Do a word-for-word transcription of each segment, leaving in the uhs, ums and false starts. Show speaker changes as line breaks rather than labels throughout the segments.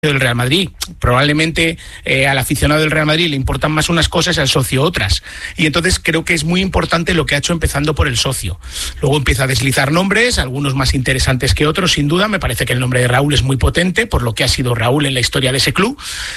del Real Madrid. Probablemente eh, al aficionado del Real Madrid le importan más unas cosas y al socio otras. Y entonces creo que es muy importante lo que ha hecho empezando por el socio. Luego empieza a deslizar nombres, algunos más interesantes que otros, sin duda. Me parece que el nombre de Raúl es muy potente por lo que ha sido Raúl en la historia de ese club.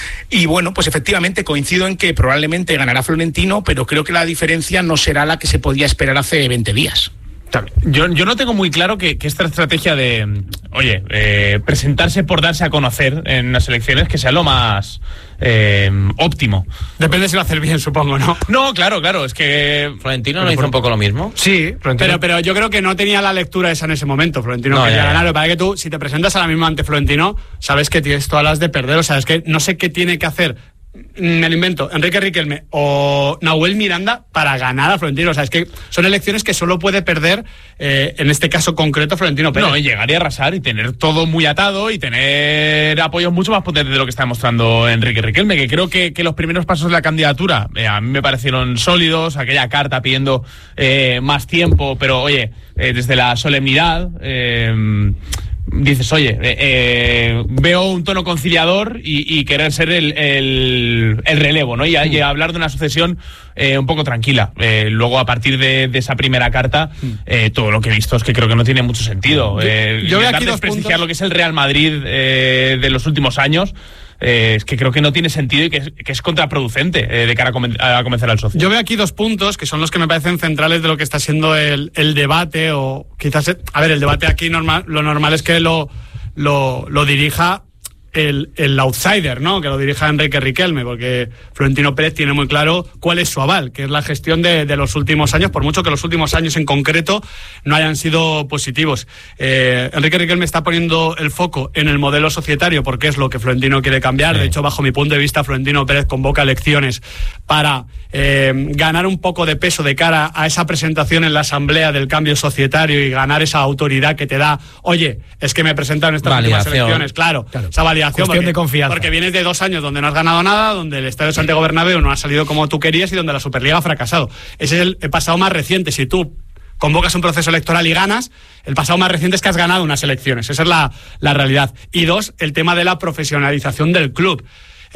Y bueno, pues efectivamente coincido en que probablemente ganará Florentino, pero creo que la diferencia no será la que se podía esperar hace veinte días.
Yo, yo no tengo muy claro que, que esta estrategia de, oye, eh, presentarse por darse a conocer en las elecciones que sea lo más eh, óptimo.
Depende si lo haces bien, supongo, ¿no?
No, claro, claro, es que...
¿Florentino no hizo por... un poco lo mismo?
Sí, pero, pero yo creo que no tenía la lectura esa en ese momento. Florentino no, quería ya, ganar. Ya. Para que tú, si te presentas ahora mismo ante Florentino, sabes que tienes todas las de perder. O sea, es que no sé qué tiene que hacer... Me lo invento, Enrique Riquelme o Nahuel Miranda para ganar a Florentino. O sea, es que son elecciones que solo puede perder, eh, en este caso concreto, Florentino Pérez.
No, y llegar y arrasar y tener todo muy atado y tener apoyos mucho más potentes de lo que está demostrando Enrique Riquelme, que creo que, que los primeros pasos de la candidatura eh, a mí me parecieron sólidos, aquella carta pidiendo eh, más tiempo, pero oye, eh, desde la solemnidad... Eh, dices, oye, eh, eh, veo un tono conciliador y, y querer ser el, el, el relevo, ¿no? Y, y hablar de una sucesión eh, un poco tranquila. Eh, luego, a partir de, de esa primera carta, eh, todo lo que he visto es que creo que no tiene mucho sentido. Eh, yo, yo veo aquí desprestigiar lo que es el Real Madrid eh, de los últimos años. Eh, es que creo que no tiene sentido y que es, que es contraproducente eh, de cara a, comen- a convencer al socio.
Yo veo aquí dos puntos que son los que me parecen centrales de lo que está siendo el, el debate, o quizás, a ver, el debate aquí normal, lo normal es que lo, lo, lo dirija el, el outsider, ¿no? Que lo dirija Enrique Riquelme, porque Florentino Pérez tiene muy claro cuál es su aval, que es la gestión de, de los últimos años, por mucho que los últimos años en concreto no hayan sido positivos. Eh, Enrique Riquelme está poniendo el foco en el modelo societario, porque es lo que Florentino quiere cambiar. Sí. De hecho, bajo mi punto de vista, Florentino Pérez convoca elecciones para eh, ganar un poco de peso de cara a esa presentación en la asamblea del cambio societario y ganar esa autoridad que te da, oye, es que me presentaron estas últimas elecciones, claro, claro. Esa validación.
Cuestión
porque,
de confianza.
Porque vienes de dos años donde no has ganado nada, donde el Estadio Santiago Bernabéu no ha salido como tú querías y donde la Superliga ha fracasado. Ese es el, el pasado más reciente. Si tú convocas un proceso electoral y ganas, el pasado más reciente es que has ganado unas elecciones. Esa es la, la realidad. Y dos, el tema de la profesionalización del club.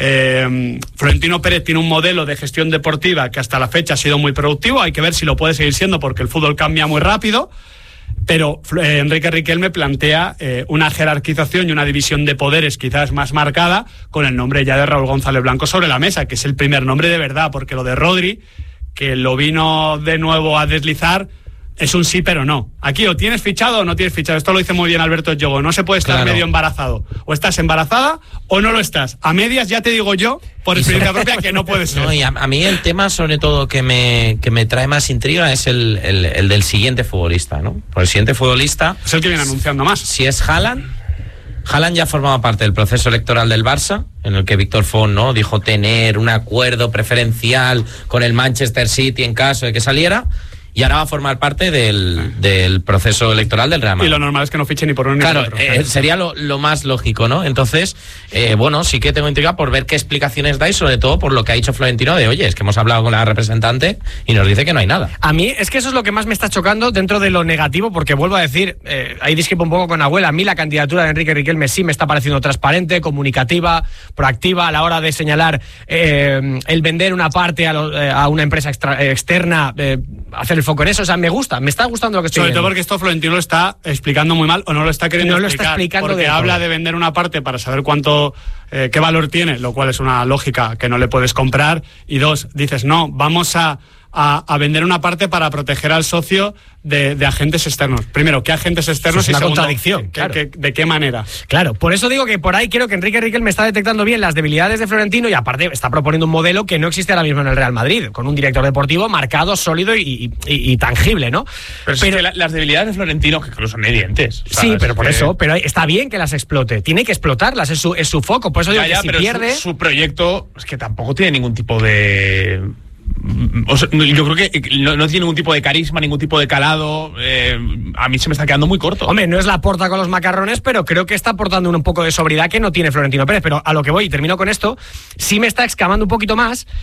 Eh, Florentino Pérez tiene un modelo de gestión deportiva que hasta la fecha ha sido muy productivo. Hay que ver si lo puede seguir siendo, porque el fútbol cambia muy rápido. Pero eh, Enrique Riquelme plantea eh, una jerarquización y una división de poderes quizás más marcada, con el nombre ya de Raúl González Blanco sobre la mesa, que es el primer nombre de verdad, porque lo de Rodri, que lo vino de nuevo a deslizar, es un sí pero no. Aquí o tienes fichado o no tienes fichado. Esto lo dice muy bien Alberto Yogo. No se puede estar claro. medio embarazado. O estás embarazada o no lo estás. A medias ya te digo yo, por experiencia propia, que no puede ser.
No, y a, a mí el tema sobre todo que me, que me trae más intriga es el, el, el del siguiente futbolista, ¿no? Por el siguiente futbolista...
Es el que viene anunciando más.
Si es Haaland... Haaland ya formaba parte del proceso electoral del Barça, en el que Víctor Font, ¿no?, dijo tener un acuerdo preferencial con el Manchester City en caso de que saliera... Y ahora va a formar parte del, del proceso electoral del Real Madrid.
Y lo normal es que no fiche ni por uno ni
claro,
por otro.
Eh, sería lo, lo más lógico, ¿no? Entonces, eh, bueno, sí que tengo intriga por ver qué explicaciones dais, sobre todo por lo que ha dicho Florentino de, oye, es que hemos hablado con la representante y nos dice que no hay nada.
A mí es que eso es lo que más me está chocando dentro de lo negativo, porque vuelvo a decir, eh, ahí discrepo un poco con Abuela, a mí la candidatura de Enrique Riquelme sí me está pareciendo transparente, comunicativa, proactiva a la hora de señalar eh, el vender una parte a, lo, eh, a una empresa extra, eh, externa, eh, hacer el foco en eso. O sea, me gusta, me está gustando lo que estoy
Sobre
viendo.
todo porque esto Florentino lo está explicando muy mal o no lo está queriendo
no lo
explicar.
Está explicando
porque
de
habla
todo.
de vender una parte para saber cuánto, eh, qué valor tiene, lo cual es una lógica que no le puedes comprar. Y dos, dices, no, vamos a, a, a vender una parte para proteger al socio de, de agentes externos. Primero, ¿qué agentes externos?
Es una
y segundo,
contradicción.
¿qué,
Claro.
qué, ¿de qué manera?
Claro, por eso digo que por ahí creo que Enrique Riquelme está detectando bien las debilidades de Florentino y aparte está proponiendo un modelo que no existe ahora mismo en el Real Madrid, con un director deportivo marcado, sólido y, y, y, y tangible, ¿no?
Pero, pero es que la, las debilidades de Florentino, que creo son evidentes.
Sí, pero por que... eso, pero está bien que las explote, tiene que explotarlas, es su, es su foco, por eso digo ya, ya, que si
pero
pierde...
Su, su proyecto es que tampoco tiene ningún tipo de... O sea, yo creo que no, no tiene ningún tipo de carisma, ningún tipo de calado. Eh, a mí se me está quedando muy corto.
Hombre, no es la Porta con los macarrones, pero creo que está aportando un, un poco de sobriedad que no tiene Florentino Pérez. Pero a lo que voy, y termino con esto, sí me está excavando un poquito más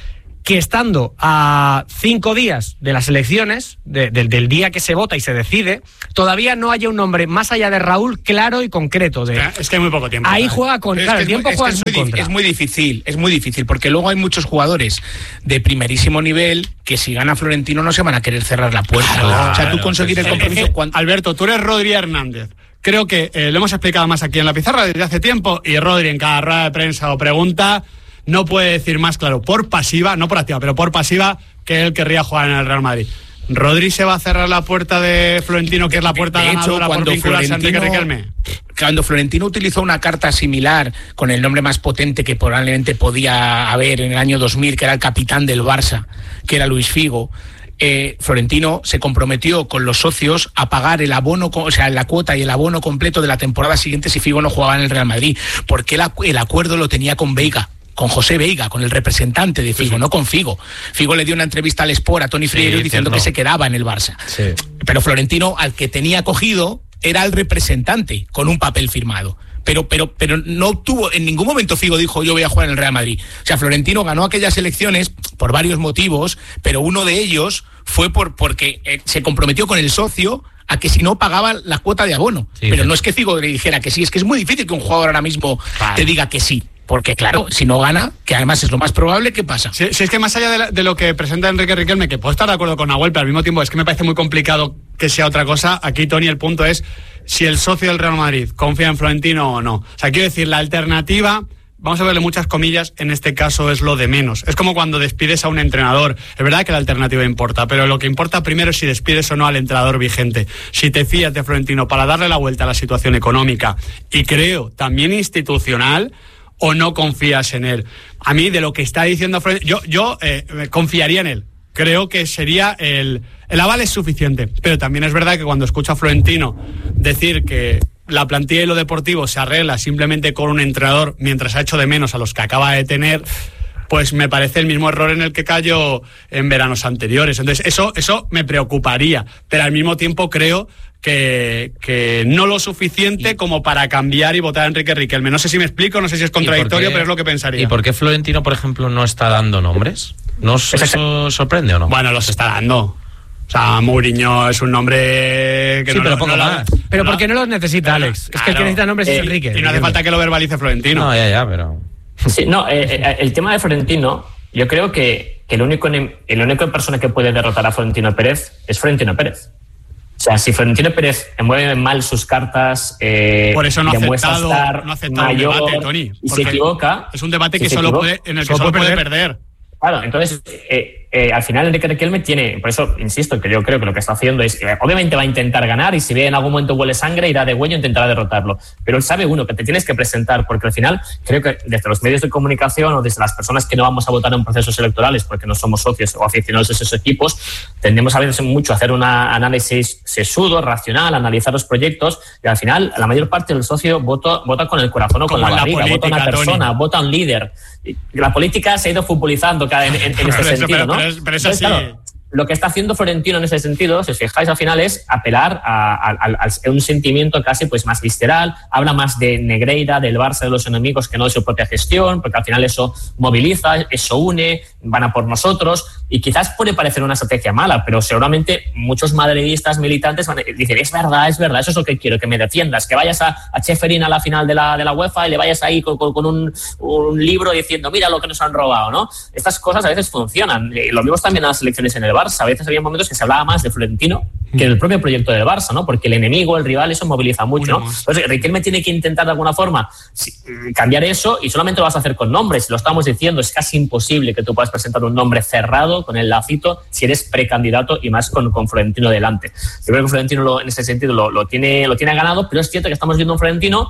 que estando a cinco días de las elecciones, de, de, del día que se vota y se decide, todavía no haya un nombre más allá de Raúl claro y concreto. De,
es que hay muy poco tiempo.
Ahí juega con... Claro, el tiempo juega en su contra.
Es muy difícil, es muy difícil, porque luego hay muchos jugadores de primerísimo nivel que si gana Florentino no se van a querer cerrar la puerta. Claro, o sea, tú conseguir el compromiso... Cuando...
Alberto, tú eres Rodri Hernández. Creo que eh, lo hemos explicado más aquí en la pizarra desde hace tiempo, y Rodri en cada rueda de prensa o pregunta no puede decir más claro, por pasiva, no por activa, pero por pasiva, que él querría jugar en el Real Madrid. ¿Rodri se va a cerrar la puerta de Florentino, que es la puerta de ganadora,
hecho, cuando
por vincularse a Enrique
Florentino,
Riquelme?
Cuando Florentino utilizó una carta similar con el nombre más potente que probablemente podía haber en el año dos mil, que era el capitán del Barça, que era Luis Figo, Eh, Florentino se comprometió con los socios a pagar el abono, o sea, la cuota y el abono completo de la temporada siguiente si Figo no jugaba en el Real Madrid, porque el, el acuerdo lo tenía con Veiga, con José Veiga, con el representante de Figo, sí, sí. no con Figo. Figo le dio una entrevista al Sport a Toni Frieiro sí, diciendo cierto. que se quedaba en el Barça. Sí. Pero Florentino, al que tenía cogido, era el representante, con un papel firmado. Pero, pero, pero no obtuvo, en ningún momento Figo dijo yo voy a jugar en el Real Madrid. O sea, Florentino ganó aquellas elecciones por varios motivos, pero uno de ellos fue por porque eh, se comprometió con el socio a que si no pagaba la cuota de abono. Sí, pero sí. no es que Figo le dijera que sí, es que es muy difícil que un jugador ahora mismo vale. te diga que sí. Porque claro, si no gana, que además es lo más probable, ¿qué pasa? Si,
si es que más allá de, la, de lo que presenta Enrique Riquelme, que puedo estar de acuerdo con Nahuel, pero al mismo tiempo es que me parece muy complicado que sea otra cosa. Aquí, Tony, el punto es si el socio del Real Madrid confía en Florentino o no. O sea, quiero decir, la alternativa, vamos a verle muchas comillas, en este caso es lo de menos. Es como cuando despides a un entrenador. Es verdad que la alternativa importa, pero lo que importa primero es si despides o no al entrenador vigente. Si te fías de Florentino para darle la vuelta a la situación económica y creo también institucional, o no confías en él. A mí, de lo que está diciendo Florentino, yo, yo eh, confiaría en él. Creo que sería el... El aval es suficiente, pero también es verdad que cuando escucho a Florentino decir que la plantilla y lo deportivo se arregla simplemente con un entrenador mientras ha hecho de menos a los que acaba de tener, pues me parece el mismo error en el que cayó en veranos anteriores. Entonces eso, eso me preocuparía, pero al mismo tiempo creo que, que no lo suficiente como para cambiar y votar a Enrique Riquelme. No sé si me explico, no sé si es contradictorio, pero es lo que pensaría.
¿Y por qué Florentino, por ejemplo, no está dando nombres? ¿No eso sorprende o no?
Bueno, los está dando. O sea, Mourinho es un nombre que
sí,
no
pero
lo,
poco
no
más.
Lo,
pero
no,
porque no los necesita, claro, Alex. Es claro, que el que necesita nombres eh, es Enrique.
Y no hace falta que lo verbalice Florentino.
No, ya, ya, pero...
Sí, no, eh, eh, el tema de Florentino, yo creo que, que el único el único persona que puede derrotar a Florentino Pérez es Florentino Pérez. O sea, si Florentino Pérez mueve mal sus cartas, eh,
por eso no ha aceptado,
estar
no ha aceptado
mayor,
el debate, Tony.
Y se equivoca.
Es un debate
si
que solo puede, en el que solo puede perder. perder.
Claro, entonces, eh, eh, al final Enrique Riquelme tiene, por eso insisto, que yo creo que lo que está haciendo es, eh, obviamente va a intentar ganar y si ve en algún momento huele sangre, irá de huello e intentará derrotarlo. Pero él sabe, uno, que te tienes que presentar, porque al final creo que desde los medios de comunicación o desde las personas que no vamos a votar en procesos electorales porque no somos socios o aficionados de esos equipos, tendemos a veces mucho a hacer un análisis sesudo, racional, analizar los proyectos y al final la mayor parte del socio vota, vota con el corazón o con la barriga, la política, vota a una persona, Tony. Vota a un líder. La política se ha ido futbolizando en, en, en este sentido,
pero,
¿no?
Pero, pero, pero eso
Entonces,
sí.
Claro, lo que está haciendo Florentino en ese sentido, si os fijáis al final, es apelar a, a, a, a un sentimiento casi pues más visceral, habla más de Negreira, del Barça, de los enemigos, que no de su propia gestión, porque al final eso moviliza, eso une, van a por nosotros, y quizás puede parecer una estrategia mala, pero seguramente muchos madridistas militantes van a, dicen, es verdad, es verdad, eso es lo que quiero, que me defiendas, que vayas a, a Cheferín a la final de la, de la UEFA y le vayas ahí con, con, con un, un libro diciendo, mira lo que nos han robado, ¿no? Estas cosas a veces funcionan, lo vimos también en las elecciones en el Barça. A veces había momentos que se hablaba más de Florentino que del propio proyecto del Barça, ¿no? Porque el enemigo, el rival, eso moviliza mucho, ¿no? Entonces, Riquelme tiene que intentar de alguna forma cambiar eso y solamente lo vas a hacer con nombres. Lo estamos diciendo, es casi imposible que tú puedas presentar un nombre cerrado con el lacito si eres precandidato y más con, con Florentino delante. Yo creo que Florentino lo, en ese sentido lo, lo, tiene, lo tiene ganado, pero es cierto que estamos viendo un Florentino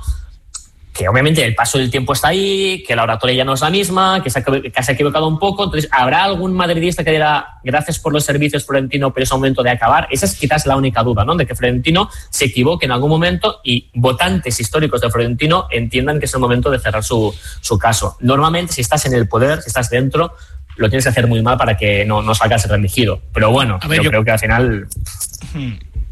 que obviamente el paso del tiempo está ahí, que la oratoria ya no es la misma, que se ha, que se ha equivocado un poco. Entonces, ¿habrá algún madridista que dirá gracias por los servicios, Florentino, pero es momento de acabar? Esa es quizás la única duda, ¿no? De que Florentino se equivoque en algún momento y votantes históricos de Florentino entiendan que es el momento de cerrar su, su caso. Normalmente, si estás en el poder, si estás dentro, lo tienes que hacer muy mal para que no, no salgas reelegido. Pero bueno,
ver,
yo,
yo
creo que al final...
Hmm.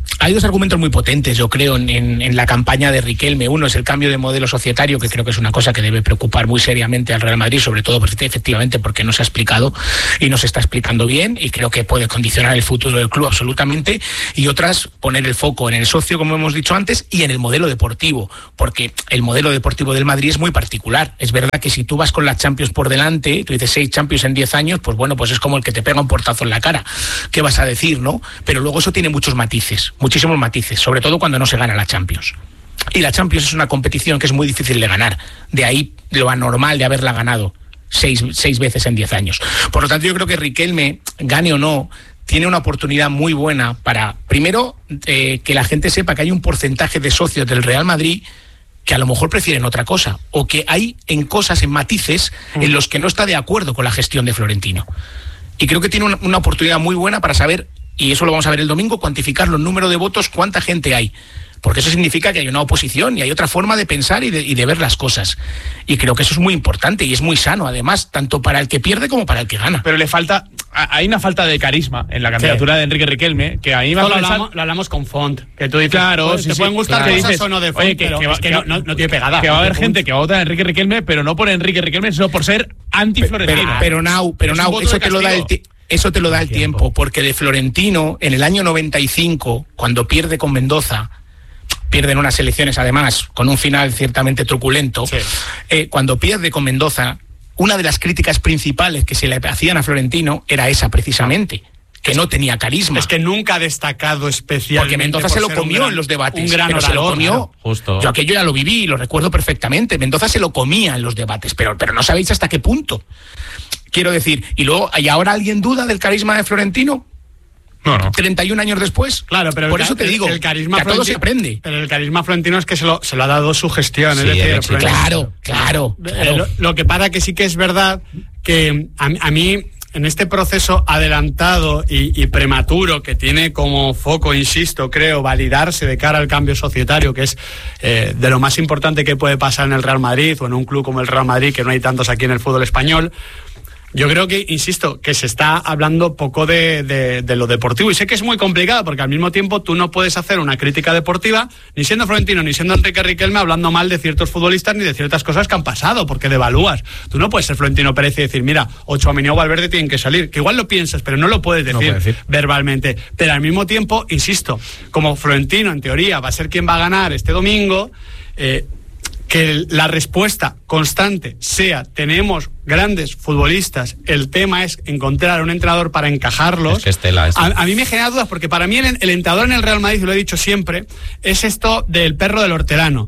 Hay dos argumentos muy potentes, yo creo, en, en, en la campaña de Riquelme. Uno es el cambio de modelo societario, que creo que es una cosa que debe preocupar muy seriamente al Real Madrid, sobre todo porque, efectivamente porque no se ha explicado y no se está explicando bien, y creo que puede condicionar el futuro del club absolutamente. Y otras, poner el foco en el socio, como hemos dicho antes, y en el modelo deportivo, porque el modelo deportivo del Madrid es muy particular. Es verdad que si tú vas con las Champions por delante, tú dices seis Champions en diez años, pues bueno, pues es como el que te pega un portazo en la cara. ¿Qué vas a decir, no? Pero luego eso tiene muchos matices, muchísimos matices, sobre todo cuando no se gana la Champions. Y la Champions es una competición que es muy difícil de ganar. De ahí lo anormal de haberla ganado seis, seis veces en diez años. Por lo tanto, yo creo que Riquelme, gane o no, tiene una oportunidad muy buena para, primero, eh, que la gente sepa que hay un porcentaje de socios del Real Madrid que a lo mejor prefieren otra cosa, o que hay en cosas, en matices, en los que no está de acuerdo con la gestión de Florentino. Y creo que tiene una, una oportunidad muy buena para saber, y eso lo vamos a ver el domingo, cuantificar los números de votos, cuánta gente hay. Porque eso significa que hay una oposición y hay otra forma de pensar y de, y de ver las cosas. Y creo que eso es muy importante y es muy sano, además, tanto para el que pierde como para el que gana.
Pero le falta, hay una falta de carisma en la candidatura sí. de Enrique Riquelme, que a mí me
lo,
pensar...
hablamos, lo hablamos con Font, que tú dices,
claro,
pues,
sí,
te
sí,
pueden gustar
claro.
cosas
dices,
o no de Font,
oye, que,
pero
que,
es que,
que
no, no, no tiene pegada.
Que va a haber gente que va a votar a Enrique Riquelme, pero no por Enrique Riquelme, sino por ser anti-Florentino.
Pero, pero Nau, pero Nau, eso te lo da el tiempo. Eso te lo da el tiempo, porque de Florentino, en el año noventa y cinco, cuando pierde con Mendoza, pierden unas elecciones además, con un final ciertamente truculento, sí. eh, cuando pierde con Mendoza, una de las críticas principales que se le hacían a Florentino era esa precisamente, que no tenía carisma.
Es que nunca ha destacado especialmente.
Porque Mendoza
por
se lo comió
gran,
en los debates.
Un gran
pero
orador,
se lo comió.
claro.
Justo.
Yo aquello ya lo viví y lo recuerdo perfectamente. Mendoza se lo comía en los debates, pero, pero no sabéis hasta qué punto. Quiero decir, y luego, ¿y ahora alguien duda del carisma de Florentino?
No, no.
treinta y un años después.
Claro, pero
por
el,
eso te
el,
digo,
el carisma
que a todo se aprende.
Pero el carisma florentino es que se lo, se lo ha dado su gestión.
Sí,
es decir,
éxito,
claro, claro, claro.
Eh, lo, lo que pasa que sí que es verdad que a, a mí, en este proceso adelantado y, y prematuro que tiene como foco, insisto, creo, validarse de cara al cambio societario, que es eh, de lo más importante que puede pasar en el Real Madrid o en un club como el Real Madrid, que no hay tantos aquí en el fútbol español. Yo creo que, insisto, que se está hablando poco de, de, de lo deportivo, y sé que es muy complicado porque al mismo tiempo tú no puedes hacer una crítica deportiva ni siendo Florentino ni siendo Enrique Riquelme hablando mal de ciertos futbolistas ni de ciertas cosas que han pasado, porque devalúas. Tú no puedes ser Florentino Pérez y decir, mira, Tchouaméni o Valverde tienen que salir, que igual lo piensas, pero no lo puedes decir, no puede decir verbalmente. Pero al mismo tiempo, insisto, como Florentino en teoría va a ser quien va a ganar este domingo, eh, que la respuesta constante sea, tenemos grandes futbolistas, el tema es encontrar un entrenador para encajarlos.
Es que Estela, es...
a, a mí me genera dudas, porque para mí el, el entrenador en el Real Madrid, lo he dicho siempre, es esto del perro del hortelano.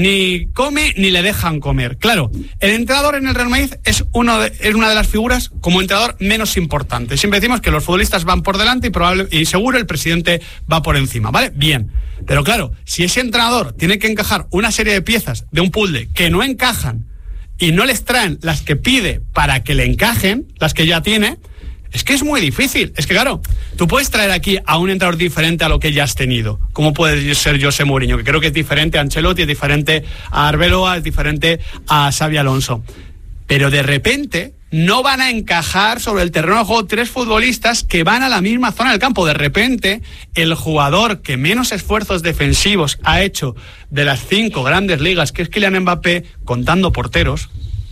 Ni come ni le dejan comer. Claro, el entrenador en el Real Madrid es, uno de, es una de las figuras como entrenador menos importante. Siempre decimos que los futbolistas van por delante y, probable, y seguro el presidente va por encima, ¿vale? Bien. Pero claro, si ese entrenador tiene que encajar una serie de piezas de un puzzle que no encajan y no les traen las que pide para que le encajen, las que ya tiene, es que es muy difícil. Es que claro, tú puedes traer aquí a un entrenador diferente a lo que ya has tenido, como puede ser José Mourinho, que creo que es diferente a Ancelotti, es diferente a Arbeloa, es diferente a Xabi Alonso. Pero de repente no van a encajar sobre el terreno de juego tres futbolistas que van a la misma zona del campo. De repente, el jugador que menos esfuerzos defensivos ha hecho de las cinco grandes ligas, que es Kylian Mbappé, contando porteros,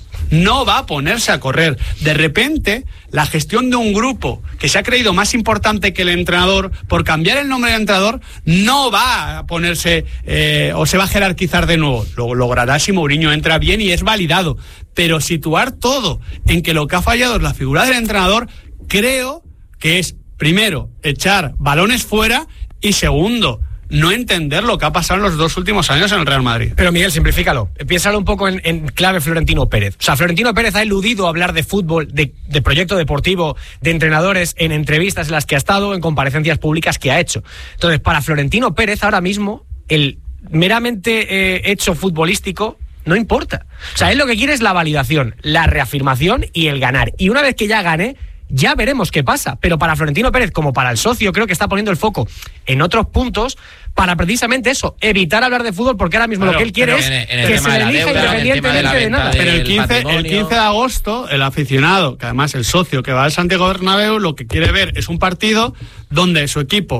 no va a ponerse a correr. De repente, la gestión de un grupo que se ha creído más importante que el entrenador, por cambiar el nombre del entrenador, no va a ponerse eh, o se va a jerarquizar de nuevo. Lo logrará si Mourinho entra bien y es validado. Pero situar todo en que lo que ha fallado es la figura del entrenador, creo que es, primero, echar balones fuera y, segundo, no entender lo que ha pasado en los dos últimos años en el Real Madrid.
Pero Miguel, simplifícalo. Piénsalo un poco en, en clave Florentino Pérez. O sea, Florentino Pérez ha eludido hablar de fútbol, de, de proyecto deportivo, de entrenadores en entrevistas en las que ha estado, en comparecencias públicas que ha hecho. Entonces, para Florentino Pérez ahora mismo, el meramente eh, hecho futbolístico no importa. O sea, él lo que quiere es la validación, la reafirmación y el ganar. Y una vez que ya gane, ya veremos qué pasa. Pero para Florentino Pérez, como para el socio, creo que está poniendo el foco en otros puntos para precisamente eso, evitar hablar de fútbol, porque ahora mismo claro, lo que él quiere es en, en que se le elija independientemente de, de nada.
Pero el quince, el quince de agosto, el aficionado, que además el socio que va al Santiago Bernabéu, lo que quiere ver es un partido donde su equipo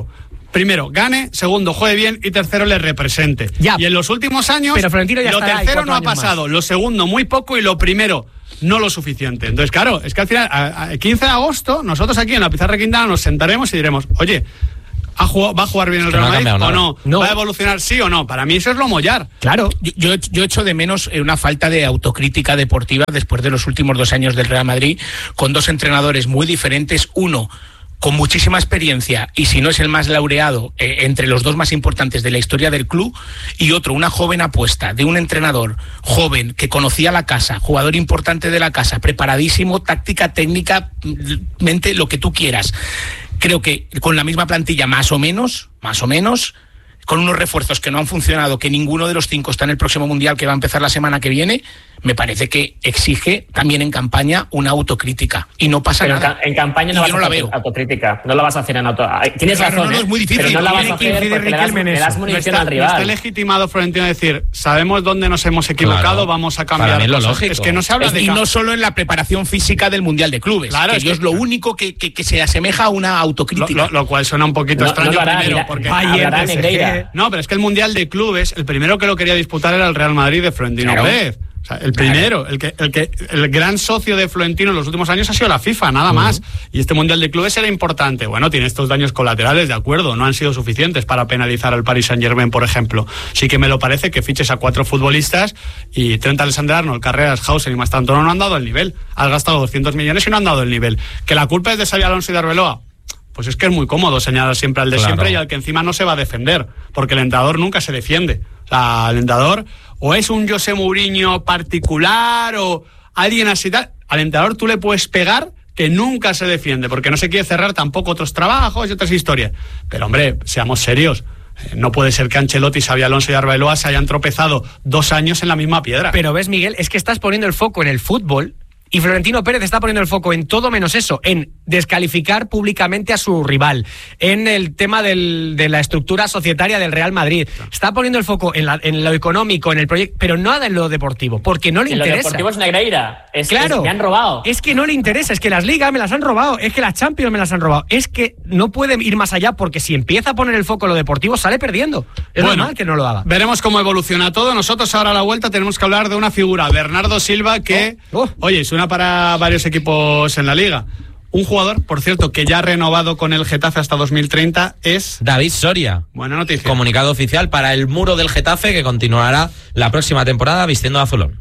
primero, gane, segundo, juegue bien y tercero, le represente.
Ya.
Y en los últimos años,
pero Florentino ya
lo
estará
tercero no ha
años
pasado,
más.
lo segundo muy poco y lo primero no lo suficiente. Entonces, claro, es que al final, a quince de agosto, nosotros aquí en la Pizarra Quintana nos sentaremos y diremos, oye, ¿ha jugado, ¿va a jugar bien el Real Madrid o no?
no?
¿Va a evolucionar sí o no? Para mí eso es lo mollar.
Claro.
Yo, yo, yo echo de menos una falta de autocrítica deportiva después de los últimos dos años del Real Madrid, con dos entrenadores muy diferentes, uno con muchísima experiencia y si no es el más laureado, eh, entre los dos más importantes de la historia del club, y otro, una joven apuesta de un entrenador joven que conocía la casa, jugador importante de la casa, preparadísimo, táctica, técnica, mente, lo que tú quieras. Creo que con la misma plantilla, más o menos, más o menos, con unos refuerzos que no han funcionado, que ninguno de los cinco está en el próximo Mundial que va a empezar la semana que viene, me parece que exige también en campaña una autocrítica. Y no pasa
pero
nada.
En, ca- en campaña no
Y
vas
yo no
a
la
hacer
veo.
autocrítica. No la vas a hacer en auto... Tienes
Claro,
razón,
no, no,
¿eh?
es muy difícil.
Pero no la vas a
Tiene que
hacer
incidir
porque le das,
Riquelme en
le das
eso.
munición
está,
al
no
rival.
está legitimado, Florentino, decir, sabemos dónde nos hemos equivocado,
Claro.
vamos a cambiar
Para mí es lo
cosas.
lógico.
Es que no se habla
Es-
de
y
cam-
no solo en la preparación física del Mundial de Clubes,
Claro,
que
es
yo
que-
es lo único que, que, que se asemeja a una
lo,
autocrítica.
lo- lo cual suena un poquito
No,
extraño
no lo hará,
primero,
mira,
porque
Bayern,
hablará
P S G.
Negreira.
no, pero es que el Mundial de Clubes, el primero que lo quería disputar era el Real Madrid de Florentino
Claro.
Pérez. O sea, el primero, el que, el que, el gran socio de Florentino en los últimos años ha sido la FIFA, nada más. Y este Mundial de Clubes era importante. Bueno, tiene estos daños colaterales, de acuerdo, no han sido suficientes para penalizar al Paris Saint-Germain, por ejemplo. Sí que me lo parece que fiches a cuatro futbolistas y Trent Alexander-Arnold, Carreras, Hausen y Mastantuono no han dado el nivel. Has gastado doscientos millones y no han dado el nivel. Que la culpa es de Xabi Alonso y de Arbeloa. Pues es que es muy cómodo señalar siempre al de
Claro.
siempre y al que encima no se va a defender, porque el entrenador nunca se defiende. O sea, el entrenador o es un José Mourinho particular o alguien así tal. Al entrenador tú le puedes pegar que nunca se defiende, porque no se quiere cerrar tampoco otros trabajos y otras historias. Pero hombre, seamos serios. Eh, No puede ser que Ancelotti, Xabi Alonso y Arbeloa se hayan tropezado dos años en la misma piedra.
Pero ves, Miguel, es que estás poniendo el foco en el fútbol y Florentino Pérez está poniendo el foco en todo menos eso, en descalificar públicamente a su rival, en el tema del, de la estructura societaria del Real Madrid. Está poniendo el foco en, la, en lo económico, en el proyecto, pero nada en lo deportivo, porque no le
En lo
interesa.
deportivo es Negreira. Es,
Claro,
es- me han robado.
Es que no le interesa, es que las ligas me las han robado, es que las Champions me las han robado, es que no puede ir más allá porque si empieza a poner el foco en lo deportivo sale perdiendo. Es
Bueno,
normal que no lo haga.
Veremos cómo evoluciona todo. Nosotros ahora a la vuelta tenemos que hablar de una figura, Bernardo Silva, que,
Oh, oh.
oye, suena para varios equipos en la liga. Un jugador, por cierto, que ya ha renovado con el Getafe hasta dos mil treinta es...
David Soria.
Buena noticia.
Comunicado oficial para el muro del Getafe que continuará la próxima temporada vistiendo de azulón.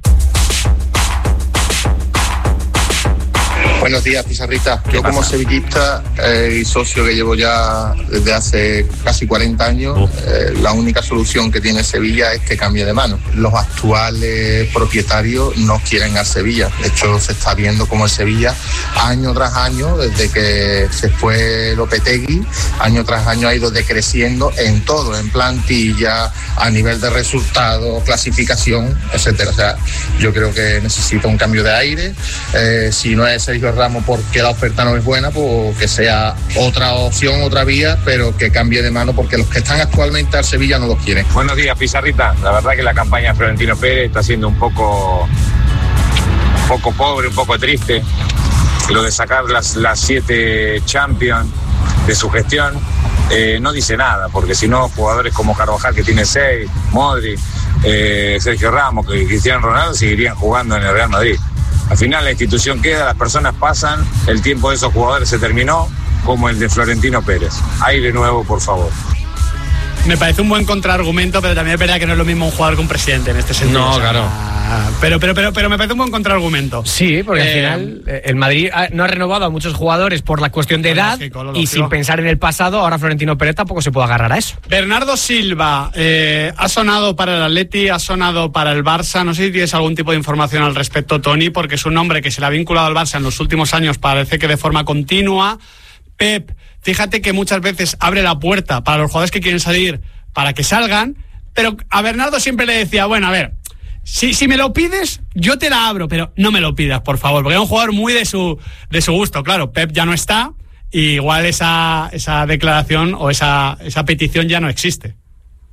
Buenos días, Pizarrita. Yo como sevillista eh, y socio que llevo ya desde hace casi cuarenta años, eh, la única solución que tiene Sevilla es que cambie de mano. Los actuales propietarios no quieren al Sevilla. De hecho, se está viendo como el Sevilla, año tras año, desde que se fue Lopetegui, año tras año ha ido decreciendo en todo, en plantilla, a nivel de resultados, clasificación, etcétera. O sea, yo creo que necesita un cambio de aire. Eh, si no es Sergio Ramos porque la oferta no es buena, pues que sea otra opción, otra vía, pero que cambie de mano porque los que están actualmente al Sevilla no los quieren.
Buenos días, Pizarrita. La verdad que la campaña de Florentino Pérez está siendo un poco, un poco pobre, un poco triste. Lo de sacar las, las siete Champions de su gestión eh, no dice nada, porque si no, jugadores como Carvajal, que tiene seis, Modric, eh, Sergio Ramos, que Cristiano Ronaldo, seguirían jugando en el Real Madrid. Al final la institución queda, las personas pasan, el tiempo de esos jugadores se terminó, como el de Florentino Pérez. Aire nuevo, por favor.
Me parece un buen contraargumento, pero también es verdad que no es lo mismo un jugador que un presidente en este sentido.
No,
O sea,
claro.
Pero, pero, pero, pero me parece un buen contraargumento.
Sí, porque al
Eh,
final eh, el Madrid ha- no ha renovado a muchos jugadores por la cuestión de
Lo
edad
lógico, lo
y
lógico.
sin pensar en el pasado, ahora Florentino Pérez tampoco se puede agarrar a eso.
Bernardo Silva eh, ha sonado para el Atleti, ha sonado para el Barça. No sé si tienes algún tipo de información al respecto, Tony, porque es un nombre que se le ha vinculado al Barça en los últimos años, parece que de forma continua. Pep, fíjate que muchas veces abre la puerta para los jugadores que quieren salir para que salgan, pero a Bernardo siempre le decía, bueno, a ver, si, si me lo pides, yo te la abro, pero no me lo pidas, por favor, porque es un jugador muy de su, de su gusto. Claro, Pep ya no está, y igual esa, esa declaración o esa, esa petición ya no existe.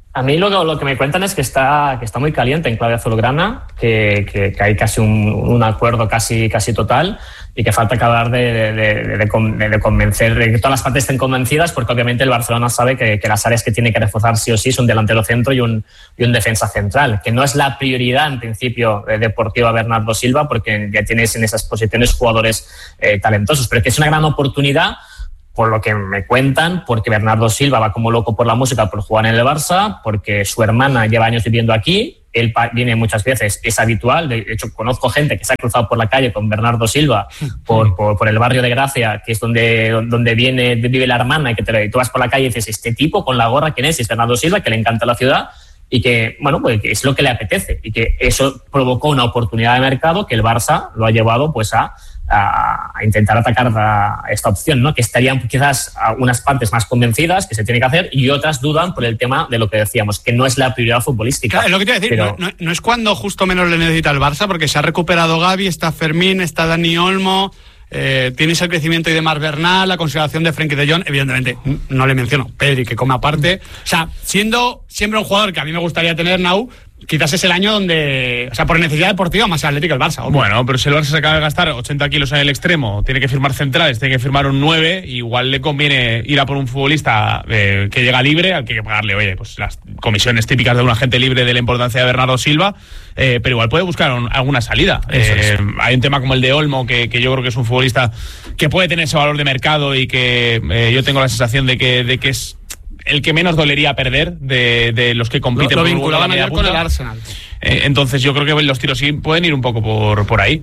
A mí lo, lo que me cuentan es que está, que está muy caliente en clave azulgrana, que, que, que hay casi un, un acuerdo casi, casi total y que falta acabar de, de, de, de, de convencer, de que todas las partes estén convencidas, porque obviamente el Barcelona sabe que, que las áreas que tiene que reforzar sí o sí son delantero centro y un, y un defensa central, que no es la prioridad en principio eh, deportiva Bernardo Silva, porque ya tienes en esas posiciones jugadores eh, talentosos, pero que es una gran oportunidad, por lo que me cuentan, porque Bernardo Silva va como loco por la música, por jugar en el Barça, porque su hermana lleva años viviendo aquí, él viene muchas veces, es habitual, de hecho conozco gente que se ha cruzado por la calle con Bernardo Silva por, por, por el barrio de Gracia, que es donde, donde viene, vive la hermana, y que te, tú vas por la calle y dices, este tipo con la gorra, ¿quién es? Es Bernardo Silva, que le encanta la ciudad y que, bueno, pues que es lo que le apetece, y que eso provocó una oportunidad de mercado que el Barça lo ha llevado pues a a intentar atacar a esta opción, ¿no? Que estarían quizás unas partes más convencidas que se tiene que hacer y otras dudan por el tema de lo que decíamos, que no es la prioridad futbolística.
Claro, es lo que te iba a decir,
pero...
no, no, no es cuando justo menos le necesita el Barça, porque se ha recuperado Gavi, está Fermín, está Dani Olmo, eh, tienes el crecimiento y de Marc Bernal, la consideración de Frenkie de Jong, evidentemente no le menciono, Pedri, que come aparte, o sea, siendo siempre un jugador que a mí me gustaría tener, Nau, quizás es el año donde, o sea, por necesidad deportiva, más el Atlético que el Barça. Obvio.
Bueno, pero si el Barça se acaba de gastar ochenta kilos en el extremo, tiene que firmar centrales, tiene que firmar un nueve, igual le conviene ir a por un futbolista eh, que llega libre, al que hay que pagarle, oye, pues las comisiones típicas de un agente libre de la importancia de Bernardo Silva, eh, pero igual puede buscar un, alguna salida. Eh, es. Hay un tema como el de Olmo, que, que yo creo que es un futbolista que puede tener ese valor de mercado y que eh, yo tengo la sensación de que, de que es el que menos dolería perder de, de los que compiten.
Lo, lo
por
vinculaban ayer con el Arsenal.
Eh, entonces yo creo que los tiros sí pueden ir un poco por, por ahí.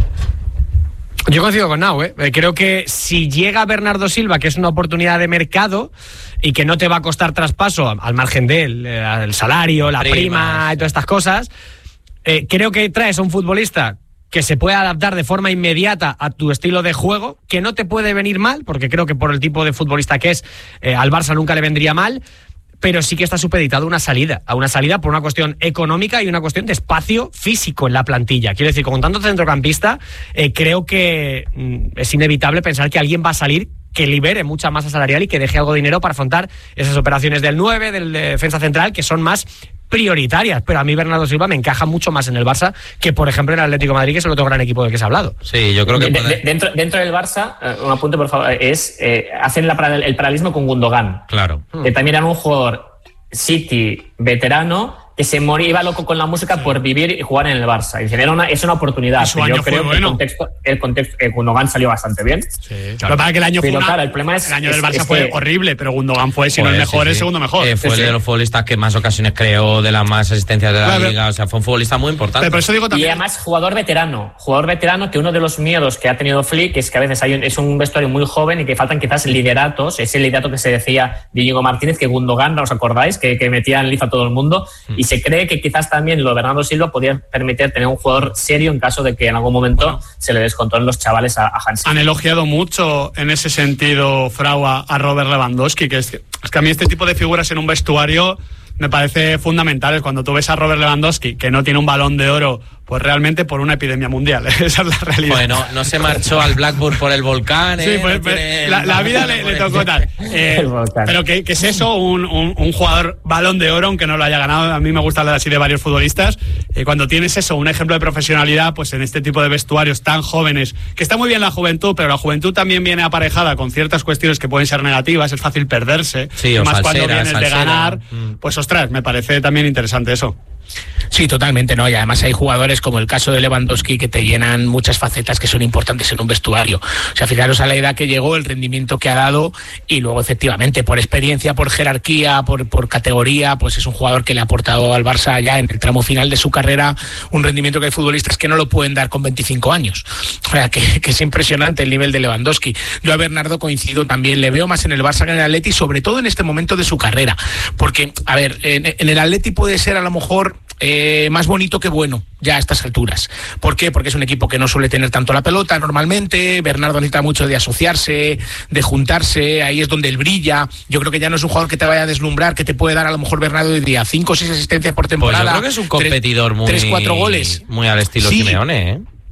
Yo coincido con Nau, ¿eh? Creo que si llega Bernardo Silva, que es una oportunidad de mercado y que no te va a costar traspaso al margen del el salario, la, la prima, prima y todas estas cosas, eh, creo que traes a un futbolista que se puede adaptar de forma inmediata a tu estilo de juego, que no te puede venir mal, porque creo que por el tipo de futbolista que es, eh, al Barça nunca le vendría mal, pero sí que está supeditado a una salida, a una salida por una cuestión económica y una cuestión de espacio físico en la plantilla. Quiero decir, con tanto centrocampista, eh, creo que mm, es inevitable pensar que alguien va a salir que libere mucha masa salarial y que deje algo de dinero para afrontar esas operaciones del nueve, del de defensa central, que son más prioritarias, pero a mí Bernardo Silva me encaja mucho más en el Barça que, por ejemplo, en el Atlético de Madrid, que es el otro gran equipo del que se ha hablado.
Sí, yo creo que...
De, de, dentro, dentro del Barça, uh, un apunte, por favor, es eh, hacen la, el paralelismo con Gundogan.
Claro.
Que también era un jugador City veterano que se moría, iba loco con la música por vivir y jugar en el Barça. Y dicen, era una, es una oportunidad.
Su
yo creo
bueno.
que el contexto, el contexto eh, Gundogan salió bastante bien.
Sí, claro. Lo que pasa es que el año,
pero,
fue una,
claro, el, problema es,
el año
es,
del Barça
es
fue
que,
horrible, pero Gundogan fue, si
pues,
no el mejor,
sí,
el
sí.
segundo mejor.
Eh, fue
sí,
el de los futbolistas que más ocasiones creó, de las más asistencias de la
claro,
liga, o sea, fue un futbolista muy importante.
Pero por eso digo también...
Y además jugador veterano, jugador veterano que uno de los miedos que ha tenido Flick es que a veces hay un, es un vestuario muy joven y que faltan quizás lideratos, ese liderato que se decía de Íñigo Martínez, que Gundogan, ¿os acordáis? Que, que metía en liza a todo el mundo, mm. y se cree que quizás también lo de Bernardo Silva podía permitir tener un jugador serio en caso de que en algún momento bueno, se le descontrolen los chavales a, a Hansi.
Han elogiado mucho en ese sentido, Frau, a, a Robert Lewandowski, que es, que es que a mí este tipo de figuras en un vestuario me parece fundamentales. Cuando tú ves a Robert Lewandowski, que no tiene un Balón de Oro, pues realmente por una epidemia mundial. Esa es la realidad.
Bueno, no se marchó al Blackburn por el volcán. ¿eh?
Sí, pues,
no
pues la, la vida le, le tocó tal. Eh, pero ¿qué, qué es eso? Un, un, un jugador Balón de Oro, aunque no lo haya ganado. A mí me gusta hablar así de varios futbolistas. Eh, cuando tienes eso, un ejemplo de profesionalidad, pues en este tipo de vestuarios tan jóvenes, que está muy bien la juventud, pero la juventud también viene aparejada con ciertas cuestiones que pueden ser negativas. Es fácil perderse.
Sí,
más
salsera,
cuando vienes
salsera.
de ganar.
Mm.
Pues ostras, me parece también interesante eso.
Sí, totalmente, ¿no? Y además hay jugadores como el caso de Lewandowski que te llenan muchas facetas que son importantes en un vestuario. O sea, fijaros a la edad que llegó, el rendimiento que ha dado y luego efectivamente por experiencia, por jerarquía, por, por categoría, pues es un jugador que le ha aportado al Barça ya en el tramo final de su carrera un rendimiento que hay futbolistas que no lo pueden dar con veinticinco años. O sea, que, que es impresionante el nivel de Lewandowski. Yo a Bernardo coincido también, le veo más en el Barça que en el Atleti, sobre todo en este momento de su carrera. Porque, a ver, en, en el Atleti puede ser a lo mejor Eh, más bonito que bueno ya a estas alturas. ¿Por qué? Porque es un equipo que no suele tener tanto la pelota normalmente. Bernardo necesita mucho de asociarse, de juntarse, ahí es donde él brilla. Yo creo que ya no es un jugador que te vaya a deslumbrar, que te puede dar a lo mejor Bernardo hoy día cinco o seis asistencias por temporada.
Pues yo creo que es un competidor
tres,
muy,
tres, cuatro goles.
muy al estilo
sí.
Simeone, ¿eh?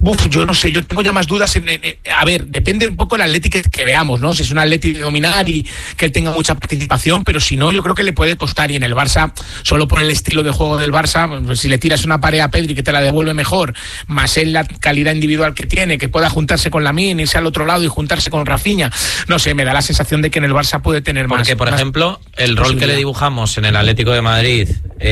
Uf, yo no sé, yo tengo ya más dudas. En, en, en, a ver, depende un poco del Atlético que, que veamos, ¿no? Si es un Atlético de dominar y que él tenga mucha participación, pero si no, yo creo que le puede costar. Y en el Barça, solo por el estilo de juego del Barça, pues si le tiras una pared a Pedri que te la devuelve mejor, más él la calidad individual que tiene, que pueda juntarse con Lamine, irse al otro lado y juntarse con Rafinha, no sé, me da la sensación de que en el Barça puede tener más.
Porque, por
más
ejemplo, el rol que le dibujamos en el Atlético de Madrid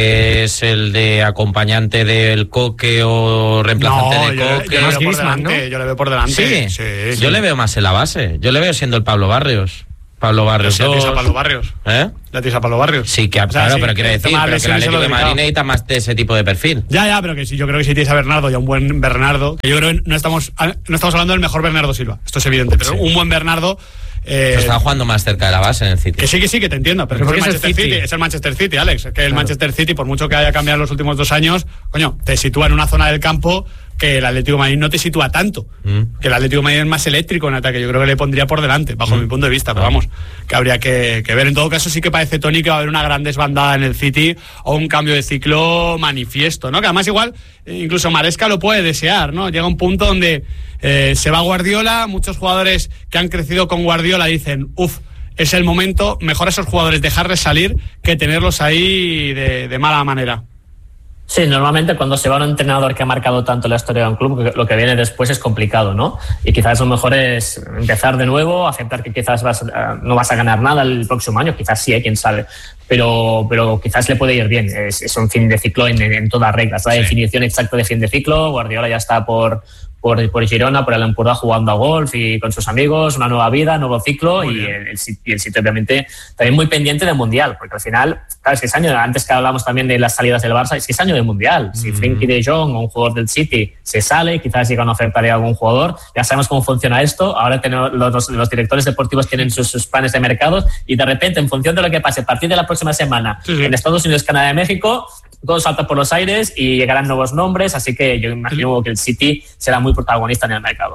es el de acompañante del Coque o reemplazante
no,
de
yo,
Coque.
yo, yo, le veo por delante, yo le veo por delante.
¿Sí?
Sí, sí.
Yo le veo más en la base. Yo le veo siendo el Pablo Barrios. Pablo Barrios
Sí,
dos.
a Pablo Barrios.
¿Eh?
La tisa a Pablo Barrios.
Sí, que,
O sea,
claro,
sí,
pero quiero decir
tema
pero que el
lesiones se
Atlético
lo
de Madrid
dedicado.
necesita más de ese tipo de perfil.
Ya, ya, pero que sí, yo creo que si tienes a Bernardo y a un buen Bernardo, que yo creo que no estamos, no estamos hablando del mejor Bernardo Silva, esto es evidente, pero
Sí.
un buen Bernardo. Eh,
Pero está jugando más cerca de la base en el City.
Que sí, que sí, que te entiendo, pero,
Pero
es, el
porque es el
Manchester
City.
City, es el Manchester City, Alex. Que el
Claro.
Manchester City, por mucho que haya cambiado en los últimos dos años, coño, te sitúa en una zona del campo que el Atlético de Madrid no te sitúa tanto.
Mm.
Que el Atlético de Madrid es más eléctrico en ataque. Yo creo que le pondría por delante, bajo
Mm.
mi punto de vista, pero vamos, que habría que, que ver. En todo caso, sí que parece, Tony, que va a haber una gran desbandada en el City o un cambio de ciclo manifiesto, ¿no? Que además igual, eh, incluso Maresca lo puede desear, ¿no? Llega un punto donde eh, se va Guardiola, muchos jugadores que han crecido con Guardiola dicen, uff, es el momento, mejor a esos jugadores dejarles salir que tenerlos ahí de, de mala manera.
Sí, normalmente cuando se va un entrenador que ha marcado tanto la historia de un club, lo que viene después es complicado, ¿no? Y quizás lo mejor es empezar de nuevo, aceptar que quizás vas, no vas a ganar nada el próximo año, quizás sí, ¿eh? Quién sabe, pero, pero quizás le puede ir bien. Es, es un fin de ciclo en, en todas reglas. La sí. definición exacta de fin de ciclo, Guardiola ya está por... Por, por Girona, por el Empordà jugando a golf y con sus amigos, una nueva vida, nuevo ciclo y el, el, y el sitio obviamente también muy pendiente del Mundial, porque al final, claro, es que es año, antes que hablamos también de las salidas del Barça, es que es año de Mundial. Si mm-hmm. Frenkie de Jong o un jugador del City se sale, quizás llegan a ofertar a algún jugador, ya sabemos cómo funciona esto, ahora tenemos, los, los directores deportivos tienen sus, sus planes de mercados y de repente, en función de lo que pase a partir de la próxima semana sí, sí. en Estados Unidos, Canadá y México, todo salta por los aires y llegarán nuevos nombres, así que yo imagino que el City será muy protagonista en el mercado.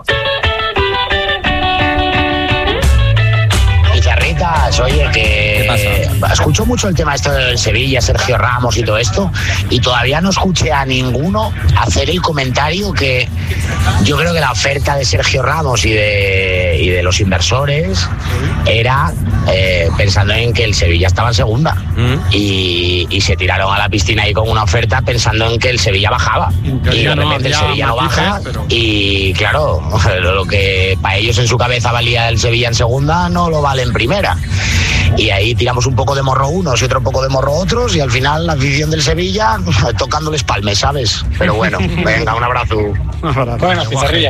Pizarritas, oye, que escucho mucho el tema esto del Sevilla, Sergio Ramos y todo esto, y todavía no escuché a ninguno hacer el comentario que yo creo que la oferta de Sergio Ramos y de, y de los inversores era eh, pensando en que el Sevilla estaba en segunda mm. y, y se tiraron a la piscina ahí con una oferta pensando en que el Sevilla bajaba y de repente el Sevilla no baja pero... y claro, lo que para ellos en su cabeza valía el Sevilla en segunda no lo vale en primera y ahí tiramos un poco de morro unos y otro poco de morro otros y al final la afición del Sevilla tocándoles palmes, ¿sabes? Pero bueno, venga, un abrazo.
Bueno, Pizarrilla.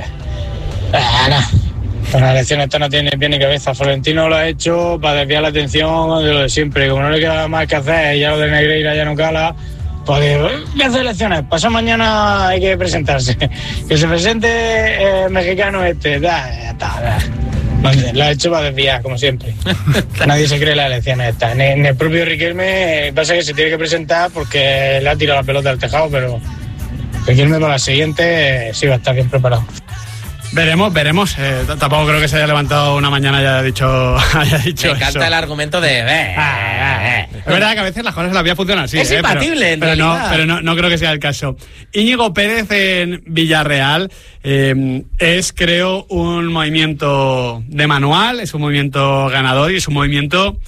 Ah, no. Con las elecciones esto no tiene pie ni cabeza. Florentino lo ha hecho para desviar la atención de lo de siempre. Como no le queda más que hacer, ya lo de Negreira ya no cala, pues ¿qué hace elecciones? Pasado mañana hay que presentarse. Que se presente el mexicano este. Da, ya está, da. Lo ha hecho para desviar, como siempre. Nadie se cree las elecciones estas. Ni, ni el propio Riquelme pasa que se tiene que presentar porque le ha tirado la pelota al tejado, pero Riquelme para la siguiente sí va a estar bien preparado.
Veremos, veremos. Eh, tampoco creo que se haya levantado una mañana y haya dicho, haya dicho
Me encanta
eso.
el argumento de... Eh,
ah, eh. Es verdad que a veces las cosas en la vida funcionan así.
Es
eh,
impatible, en
pero, pero,
realidad.
no, pero no, no creo que sea el caso. Íñigo Pérez en Villarreal eh, es, creo, un movimiento de manual, es un movimiento ganador y es un movimiento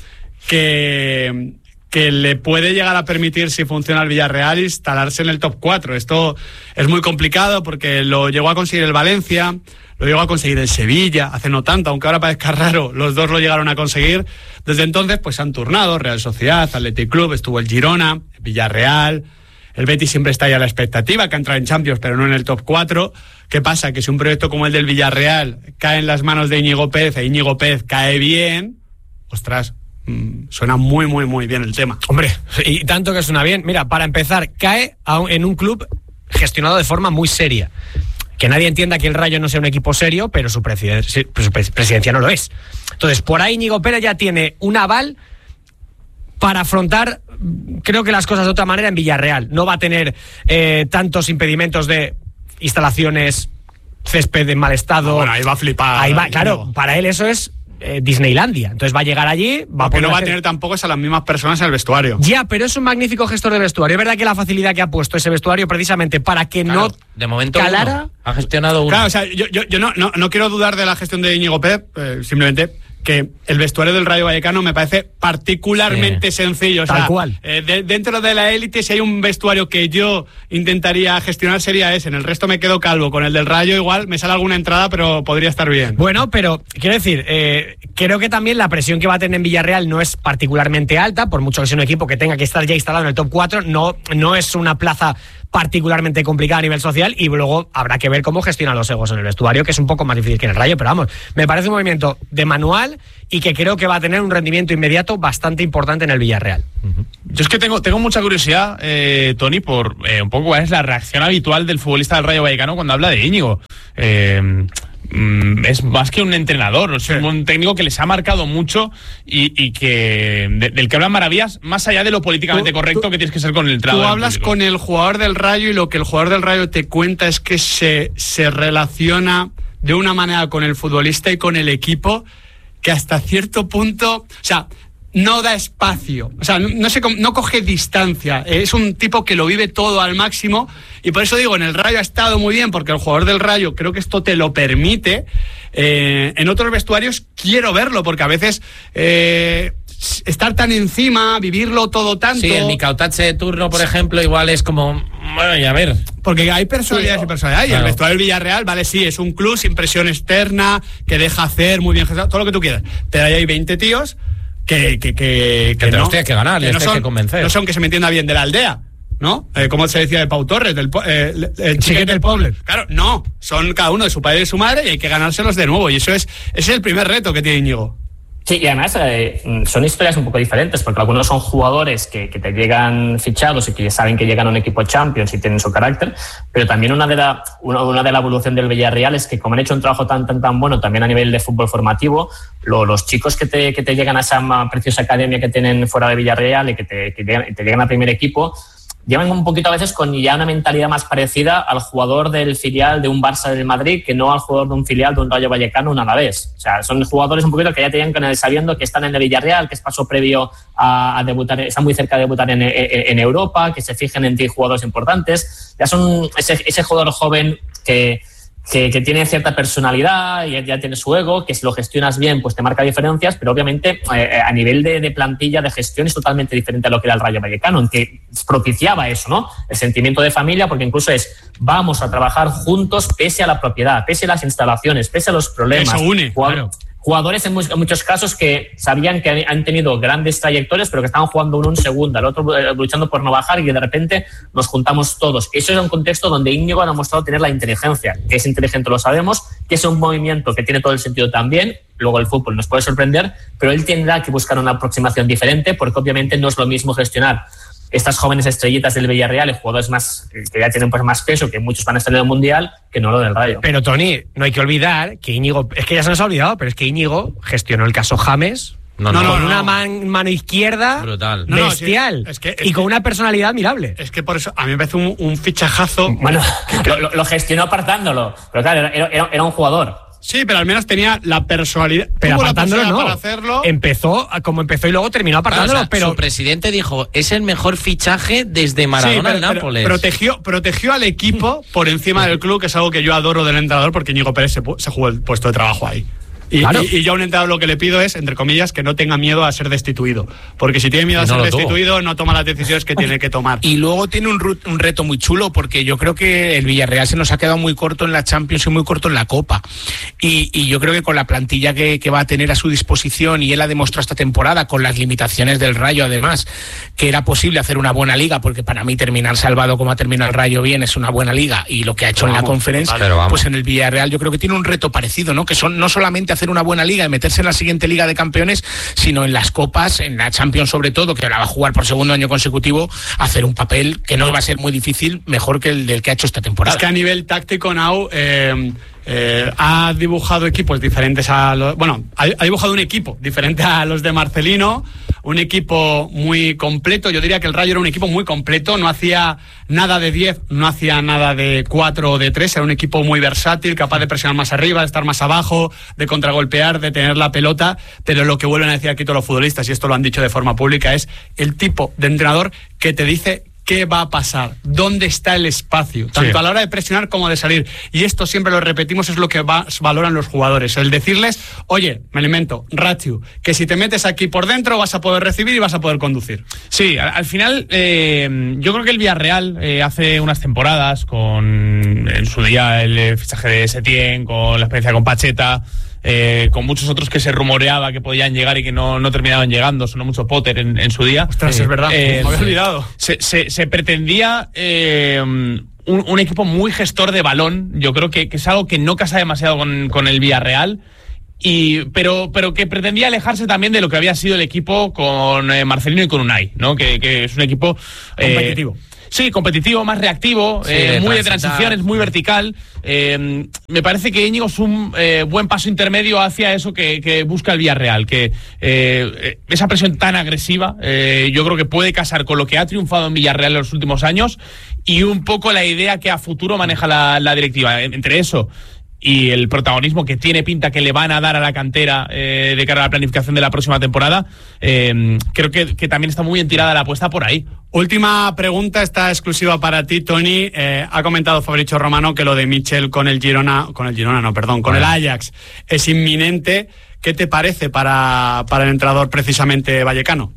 que... que le puede llegar a permitir, si funciona el Villarreal, instalarse en el top cuatro. Esto es muy complicado porque lo llegó a conseguir el Valencia, lo llegó a conseguir el Sevilla, hace no tanto, aunque ahora parezca raro, los dos lo llegaron a conseguir. Desde entonces, pues han turnado, Real Sociedad, Athletic Club, estuvo el Girona, el Villarreal, el Betis siempre está ahí a la expectativa, que ha entrado en Champions, pero no en el top cuatro. ¿Qué pasa? Que si un proyecto como el del Villarreal cae en las manos de Íñigo Pérez e Íñigo Pérez cae bien, ostras, suena muy, muy, muy bien el tema.
Hombre, y tanto que suena bien. Mira, para empezar, cae a un, en un club gestionado de forma muy seria. Que nadie entienda que el Rayo no sea un equipo serio, pero su, presiden- su presidencia no lo es. Entonces, por ahí Íñigo Pérez ya tiene un aval para afrontar, creo que las cosas de otra manera en Villarreal. No va a tener eh, tantos impedimentos de instalaciones, césped en mal estado.
Bueno, ahí va a flipar.
Ahí va, claro, para él eso es eh, Disneylandia. Entonces va a llegar allí, va a
Porque no va a
hacer...
tener tampoco a las mismas personas en el vestuario.
Ya, pero es un magnífico gestor de vestuario. Es verdad que la facilidad que ha puesto ese vestuario precisamente para que
Claro,
no
de momento
calara...
uno. Ha gestionado uno.
Claro, o sea, yo, yo, yo no, no, no quiero dudar de la gestión de Íñigo Pérez, eh, simplemente que el vestuario del Rayo Vallecano me parece particularmente
Sí.
sencillo. O
Tal
sea,
cual.
eh, de- dentro de la élite, si hay un vestuario que yo intentaría gestionar sería ese. En el resto me quedo calvo. Con el del Rayo igual me sale alguna entrada, pero podría estar bien.
Bueno, pero quiero decir, eh, creo que también la presión que va a tener en Villarreal no es particularmente alta, por mucho que sea un equipo que tenga que estar ya instalado en el top cuatro, no, no es una plaza particularmente complicada a nivel social, y luego habrá que ver cómo gestionan los egos en el vestuario, que es un poco más difícil que en el Rayo, pero vamos, me parece un movimiento de manual y que creo que va a tener un rendimiento inmediato bastante importante en el Villarreal.
Yo es que tengo, tengo mucha curiosidad, eh, Tony, por eh, un poco cuál es la reacción habitual del futbolista del Rayo Vallecano cuando habla de Íñigo. Eh, mm, es más que un entrenador, es un técnico que les ha marcado mucho y, y que de- del que hablan maravillas, más allá de lo políticamente
Tú-
correcto
tú-
que tienes que ser con el entrenador.
Tú
en
hablas
público.
con el jugador del Rayo y lo que el jugador del Rayo te cuenta es que se, se relaciona de una manera con el futbolista y con el equipo que hasta cierto punto, o sea, no da espacio, o sea, no, no, sé cómo- no coge distancia, es un tipo que lo vive todo al máximo, y por eso digo, en el Rayo ha estado muy bien, porque el jugador del Rayo creo que esto te lo permite. Eh, en otros vestuarios quiero verlo, porque a veces eh, estar tan encima, vivirlo todo tanto...
Sí, el Micautache de turno, por ejemplo, igual es como... Bueno, y a ver...
Porque hay personalidades y personalidades. Y
Claro.
el vestuario del Villarreal, vale, sí, es un club sin presión externa, que deja hacer, muy bien gestionado, todo lo que tú quieras. Pero ahí hay veinte tíos que, que, que,
Que te los tienes que ganar, les tienes que convencer.
No son, que se me entienda bien, de la aldea, ¿no? Eh, como se decía de Pau Torres, del po- eh, el, el chiquete del pueblo. Claro, no, son cada uno de su padre y de su madre y hay que ganárselos de nuevo. Y eso es, ese es el primer reto que tiene Íñigo.
Sí, y además eh, son historias un poco diferentes, porque algunos son jugadores que, que te llegan fichados y que ya saben que llegan a un equipo Champions y tienen su carácter, pero también una de la una, una de la evolución del Villarreal es que como han hecho un trabajo tan tan tan bueno también a nivel de fútbol formativo, lo, los chicos que te, que te llegan a esa preciosa academia que tienen fuera de Villarreal y que te, que llegan, te llegan al primer equipo, llevan un poquito a veces con ya una mentalidad más parecida al jugador del filial de un Barça del Madrid que no al jugador de un filial de un Rayo Vallecano un Alavés. O sea, son jugadores un poquito que ya te llegan con el, sabiendo que están en el Villarreal, que es paso previo a, a debutar, están muy cerca de debutar en, en, en Europa, que se fijen en ti jugadores importantes. Ya son ese, ese jugador joven que... Que, que tiene cierta personalidad y ya tiene su ego, que si lo gestionas bien pues te marca diferencias, pero obviamente eh, a nivel de, de plantilla, de gestión es totalmente diferente a lo que era el Rayo Vallecano, en que propiciaba eso, ¿no? El sentimiento de familia, porque incluso es vamos a trabajar juntos pese a la propiedad, pese a las instalaciones, pese a los problemas.
Eso une,
Jugad-
claro.
Jugadores en, mu- en muchos casos que sabían que han tenido grandes trayectorias, pero que estaban jugando uno en segunda, el otro eh, luchando por no bajar, y que de repente nos juntamos todos. Eso es un contexto donde Íñigo ha demostrado tener la inteligencia. Que es inteligente lo sabemos, que es un movimiento que tiene todo el sentido también. Luego el fútbol nos puede sorprender, pero él tendrá que buscar una aproximación diferente, porque obviamente no es lo mismo gestionar estas jóvenes estrellitas del Villarreal y jugadores más que ya tienen pues más peso, que muchos van a estar en el Mundial, que no lo del Rayo.
Pero Tony, no hay que olvidar que Íñigo, es que ya se nos ha olvidado, pero es que Íñigo gestionó el caso James
No,
No,
no,
con
no.
una man- mano izquierda
Brutal.
No, no,
bestial
sí, es que- es
y con
que-
una personalidad admirable.
Es que por eso a mí me parece un, un fichajazo.
Bueno, lo, lo- lo gestionó apartándolo, pero claro, era, era- era un jugador.
Sí, pero al menos tenía la personalidad.
Pero
tuvo la
apartándolo
personalidad
no.
para hacerlo.
Empezó como empezó y luego terminó
Claro,
apartándolo,
o sea,
pero
su presidente dijo, es el mejor fichaje desde
Sí,
Maradona
pero-
al
pero
Nápoles.
protegió, protegió al equipo por encima del club, que es algo que yo adoro del entrenador, porque Íñigo Pérez se, pu- se jugó el puesto de trabajo ahí. Y,
Claro.
y, y yo a un entrenador lo que le pido es, entre comillas, que no tenga miedo a ser destituido. Porque si tiene miedo a
Y no
ser
lo tuvo.
destituido, no toma las decisiones que tiene que tomar.
Y luego tiene un, ru- un reto muy chulo, porque yo creo que el Villarreal se nos ha quedado muy corto en la Champions y muy corto en la Copa. Y, y yo creo que con la plantilla que, que va a tener a su disposición, y él ha demostrado esta temporada, con las limitaciones del Rayo además, que era posible hacer una buena liga, porque para mí terminar salvado como ha terminado el Rayo bien es una buena liga, y lo que ha hecho en la
Vamos,
Conference,
pero vamos.
pues en el Villarreal yo creo que tiene un reto parecido, ¿no? Que son no solamente hacer una buena liga y meterse en la siguiente Liga de Campeones, sino en las copas, en la Champions sobre todo, que ahora va a jugar por segundo año consecutivo, hacer un papel que no va a ser muy difícil, mejor que el del que ha hecho esta temporada.
Es que a nivel táctico, Nau, eh, Eh, ha dibujado equipos diferentes a los... Bueno, ha, ha dibujado un equipo diferente a los de Marcelino, un equipo muy completo. Yo diría que el Rayo era un equipo muy completo, no hacía nada de diez, no hacía nada de cuatro o de tres, era un equipo muy versátil, capaz de presionar más arriba, de estar más abajo, de contragolpear, de tener la pelota, pero lo que vuelven a decir aquí todos los futbolistas, y esto lo han dicho de forma pública, es el tipo de entrenador que te dice qué va a pasar, dónde está el espacio, tanto sí. a la hora de presionar como de salir. Y esto siempre lo repetimos, es lo que va, valoran los jugadores, el decirles, oye, me alimento, Ratio, que si te metes aquí por dentro vas a poder recibir y vas a poder conducir.
Sí, al, al final eh, yo creo que el Villarreal eh, hace unas temporadas con en su día el fichaje de Setién, con la experiencia con Pacheta, Eh, con muchos otros que se rumoreaba que podían llegar y que no, no terminaban llegando, sonó mucho Potter en, en su día.
Ostras, eh, es verdad, eh, me había olvidado.
Se, se, se pretendía eh, un, un equipo muy gestor de balón, yo creo que, que es algo que no casa demasiado con, con el Villarreal, y, pero, pero que pretendía alejarse también de lo que había sido el equipo con eh, Marcelino y con Unai, ¿no? Que, que es un equipo
eh, competitivo.
Sí, competitivo, más reactivo, sí, eh, muy de transiciones, muy vertical. Eh, me parece que Íñigo es un eh, buen paso intermedio hacia eso que, que busca el Villarreal, que eh, esa presión tan agresiva, eh, yo creo que puede casar con lo que ha triunfado en Villarreal en los últimos años y un poco la idea que a futuro maneja la, la directiva. Entre eso y el protagonismo que tiene pinta que le van a dar a la cantera eh, de cara a la planificación de la próxima temporada, eh, creo que, que también está muy bien tirada la apuesta por ahí.
Última pregunta, está exclusiva para ti, Tony. Eh, ha comentado Fabrizio Romano que lo de Mitchell con el Girona, con el Girona no, perdón, con bueno. el Ajax es inminente. ¿Qué te parece para, para el entrenador precisamente vallecano?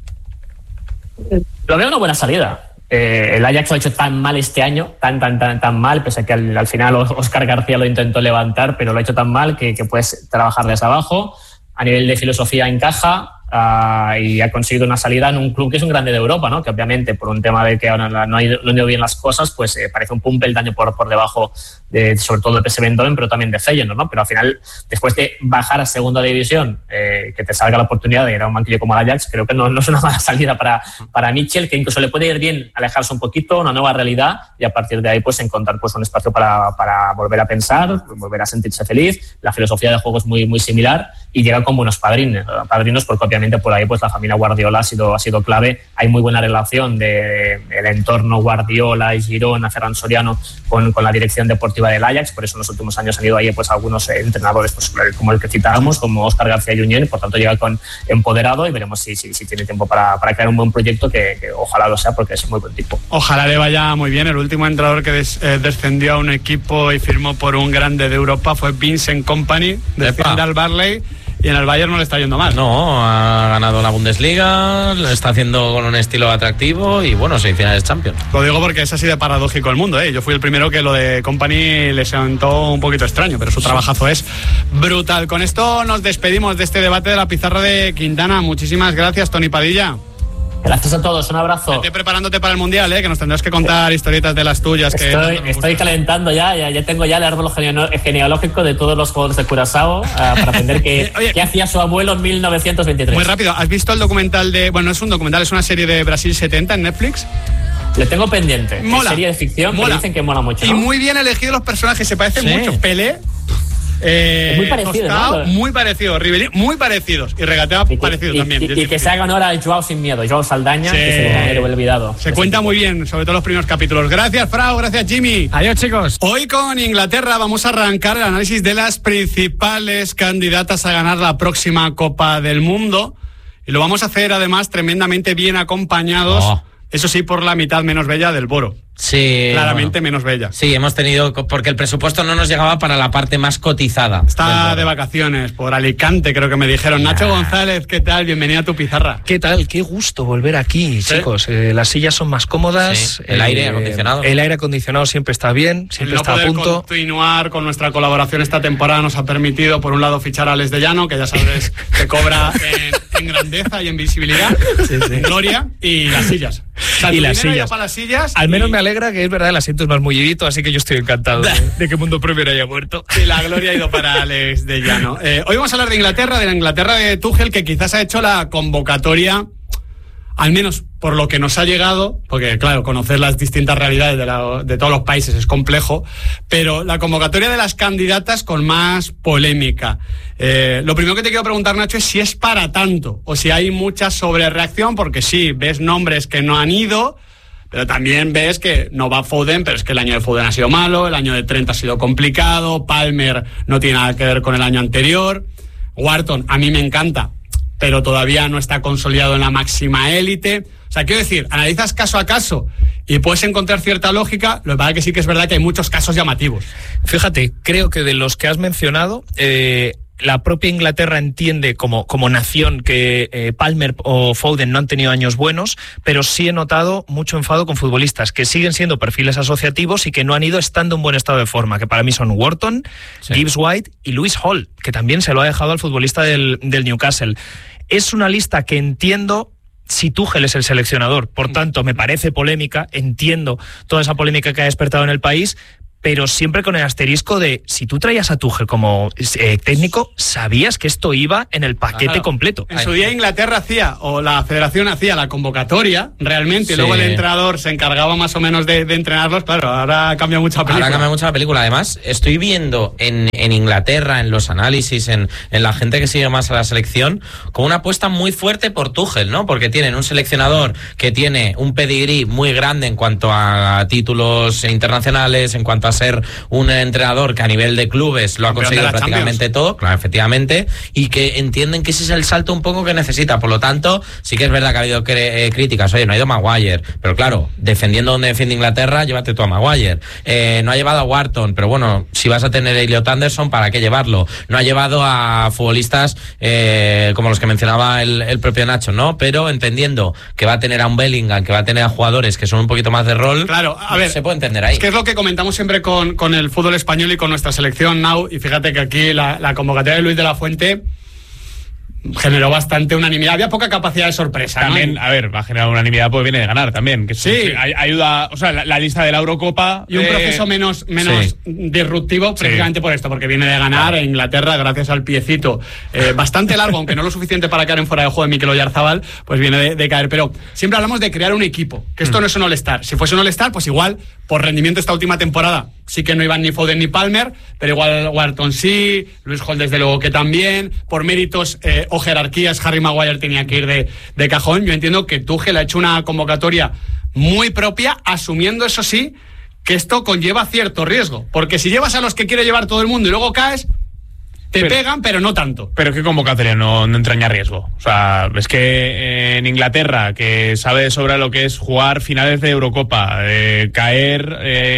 Lo veo una buena salida. Eh, el Ajax lo ha hecho tan mal este año, tan, tan, tan, tan mal, pese a que al, al final Óscar García lo intentó levantar, pero lo ha hecho tan mal que, que puedes trabajar desde abajo. A nivel de filosofía encaja. Uh, y ha conseguido una salida en un club que es un grande de Europa, ¿no? Que obviamente por un tema de que ahora no han ido bien las cosas, pues eh, parece un peldaño por, por debajo de, sobre todo de P S V Eindhoven, pero también de Feyenoord, ¿no? Pero al final, después de bajar a segunda división, eh, que te salga la oportunidad de ir a un banquillo como el Ajax, creo que no, no es una mala salida para, para Mitchell, que incluso le puede ir bien alejarse un poquito, una nueva realidad, y a partir de ahí pues encontrar pues un espacio para, para volver a pensar, volver a sentirse feliz. La filosofía de juego es muy, muy similar y llega con buenos padrinos, padrinos porque obviamente por ahí pues la familia Guardiola ha sido, ha sido clave. Hay muy buena relación del de, entorno Guardiola y Girona, Ferran Soriano con, con la dirección deportiva del Ajax, por eso en los últimos años han ido ahí pues algunos entrenadores pues, como el que citábamos, como Óscar García Junyent, por tanto llega con empoderado y veremos si, si, si tiene tiempo para, para crear un buen proyecto que, que ojalá lo sea porque es muy buen tipo.
Ojalá le vaya muy bien. El último entrenador que des, eh, descendió a un equipo y firmó por un grande de Europa fue Vincent Kompany, desciende al Barley. Y en el Bayern no le está yendo mal.
No, ha ganado la Bundesliga, lo está haciendo con un estilo atractivo y bueno, semifinales Champions.
Lo digo porque es así de paradójico el mundo, ¿eh? Yo fui el primero que lo de Kompany le sentó un poquito extraño, pero su trabajazo es brutal. Con esto nos despedimos de este debate de la pizarra de Quintana. Muchísimas gracias, Tony Padilla.
Gracias a todos, un abrazo.
Estoy preparándote para el Mundial, ¿eh? Que nos tendrás que contar historietas de las tuyas. Que
estoy, estoy calentando ya, ya, ya tengo ya el árbol genealógico de todos los jugadores de Curazao uh, para aprender qué, Oye, qué hacía su abuelo en mil novecientos veintitrés.
Muy rápido, ¿has visto el documental de... Bueno, no es un documental, es una serie de Brasil setenta en Netflix?
Le tengo pendiente.
Mola.
Serie de ficción
mola.
Que dicen que mola mucho, ¿no?
Y muy bien elegidos los personajes, se parecen sí. mucho. Pelé... Eh,
muy parecido,
Tostao,
¿no?
Muy parecido, Ribery, muy parecidos. Y Regatea parecido
y,
también.
Y, y, y que se haga honor a Joao sin miedo, Joao Saldaña, sí. que se le ha olvidado.
Se cuenta tipo. Muy bien, sobre todo los primeros capítulos. Gracias, Frau, gracias, Jimmy.
Adiós, chicos.
Hoy con Inglaterra vamos a arrancar el análisis de las principales candidatas a ganar la próxima Copa del Mundo. Y lo vamos a hacer, además, tremendamente bien acompañados. Oh. Eso sí, por la mitad menos bella del Boro.
Sí.
Claramente bueno, menos bella.
Sí, hemos tenido, porque el presupuesto no nos llegaba para la parte más cotizada.
Está de vacaciones por Alicante, creo que me dijeron. Nah. Nacho González, ¿qué tal? Bienvenida a tu pizarra.
¿Qué tal? Qué gusto volver aquí, ¿sí? Chicos. Eh, las sillas son más cómodas.
Sí. El eh, aire acondicionado.
El aire acondicionado siempre está bien, siempre
el no
está
poder
a punto.
Continuar con nuestra colaboración esta temporada nos ha permitido, por un lado, fichar a Les de Llano, que ya sabes que cobra en, en grandeza y en visibilidad, sí, sí. en gloria, y las sillas. O sea,
y las sillas.
Para las sillas.
Al
y...
menos me alegra que es verdad, el asiento es más mullidito, así que yo estoy encantado de, de que Mundo Premier haya muerto.
Y la gloria ha ido para Alex de Llano. Eh, hoy vamos a hablar de Inglaterra, de la Inglaterra de Tuchel, que quizás ha hecho la convocatoria al menos por lo que nos ha llegado, porque claro, conocer las distintas realidades de, la, de todos los países es complejo, pero la convocatoria de las candidatas con más polémica. Eh, lo primero que te quiero preguntar, Nacho, es si es para tanto, o si hay mucha sobrereacción, porque sí, ves nombres que no han ido, pero también ves que no va Foden, pero es que el año de Foden ha sido malo, el año de Trent ha sido complicado, Palmer no tiene nada que ver con el año anterior, Wharton a mí me encanta, pero todavía no está consolidado en la máxima élite. O sea, quiero decir, analizas caso a caso y puedes encontrar cierta lógica, lo que pasa es que sí que es verdad que hay muchos casos llamativos.
Fíjate, creo que de los que has mencionado, eh, la propia Inglaterra entiende como, como nación que eh, Palmer o Foden no han tenido años buenos, pero sí he notado mucho enfado con futbolistas que siguen siendo perfiles asociativos y que no han ido estando en buen estado de forma, que para mí son Wharton, sí. Gibbs White y Lewis Hall, que también se lo ha dejado al futbolista del, del Newcastle. Es una lista que entiendo si Tuchel es el seleccionador, por tanto me parece polémica, entiendo toda esa polémica que ha despertado en el país, pero siempre con el asterisco de si tú traías a Tuchel como eh, técnico, sabías que esto iba en el paquete claro. completo.
En su día Inglaterra hacía, o la federación hacía la convocatoria, realmente, sí. y luego el entrenador se encargaba más o menos de, de entrenarlos, claro, ahora cambia mucha película.
Ahora cambia mucho la película. Además, estoy viendo en, en Inglaterra, en los análisis, en, en la gente que sigue más a la selección, como una apuesta muy fuerte por Tuchel, ¿no? Porque tienen un seleccionador que tiene un pedigrí muy grande en cuanto a títulos internacionales, en cuanto a ser un entrenador que a nivel de clubes lo ha conseguido prácticamente Champions. Todo, claro, efectivamente, y que entienden que ese es el salto un poco que necesita. Por lo tanto, sí que es verdad que ha habido cre- eh, críticas. Oye, no ha ido Maguire, pero claro, defendiendo donde defiende Inglaterra, llévate tú a Maguire. Eh, no ha llevado a Wharton, pero bueno, si vas a tener a Elliot Anderson, ¿para qué llevarlo? No ha llevado a futbolistas eh, como los que mencionaba el, el propio Nacho, ¿no? Pero entendiendo que va a tener a un Bellingham, que va a tener a jugadores que son un poquito más de rol,
claro, a ver,
se puede entender ahí.
Es que es lo que comentamos siempre con, con el fútbol español y con nuestra selección Now, y fíjate que aquí la, la convocatoria de Luis de la Fuente generó bastante unanimidad. Había poca capacidad de sorpresa.
También,
¿no?
a ver, va a generar unanimidad, pues viene de ganar también. Que
sí.
sí. Ayuda, o sea, la, la lista de la Eurocopa.
Y un
eh,
proceso menos, menos sí. disruptivo, precisamente sí. por esto, porque viene de ganar claro. en Inglaterra gracias al piecito eh, bastante largo, aunque no lo suficiente para caer en fuera de juego de Mikel Oyarzabal, pues viene de, de caer. Pero siempre hablamos de crear un equipo, que esto mm. no es un All-Star. Si fuese un All-Star, pues igual, por rendimiento esta última temporada, sí que no iban ni Foden ni Palmer, pero igual Wharton sí, Lewis Hall desde luego que también, por méritos eh, o jerarquías, Harry Maguire tenía que ir de, de cajón. Yo entiendo que Tuchel ha hecho una convocatoria muy propia, asumiendo eso sí, que esto conlleva cierto riesgo, porque si llevas a los que quiere llevar todo el mundo y luego caes, te pero, pegan, pero no tanto.
Pero qué convocatoria no, no entraña riesgo. O sea, es que eh, en Inglaterra, que sabe de sobra lo que es jugar finales de Eurocopa, eh, caer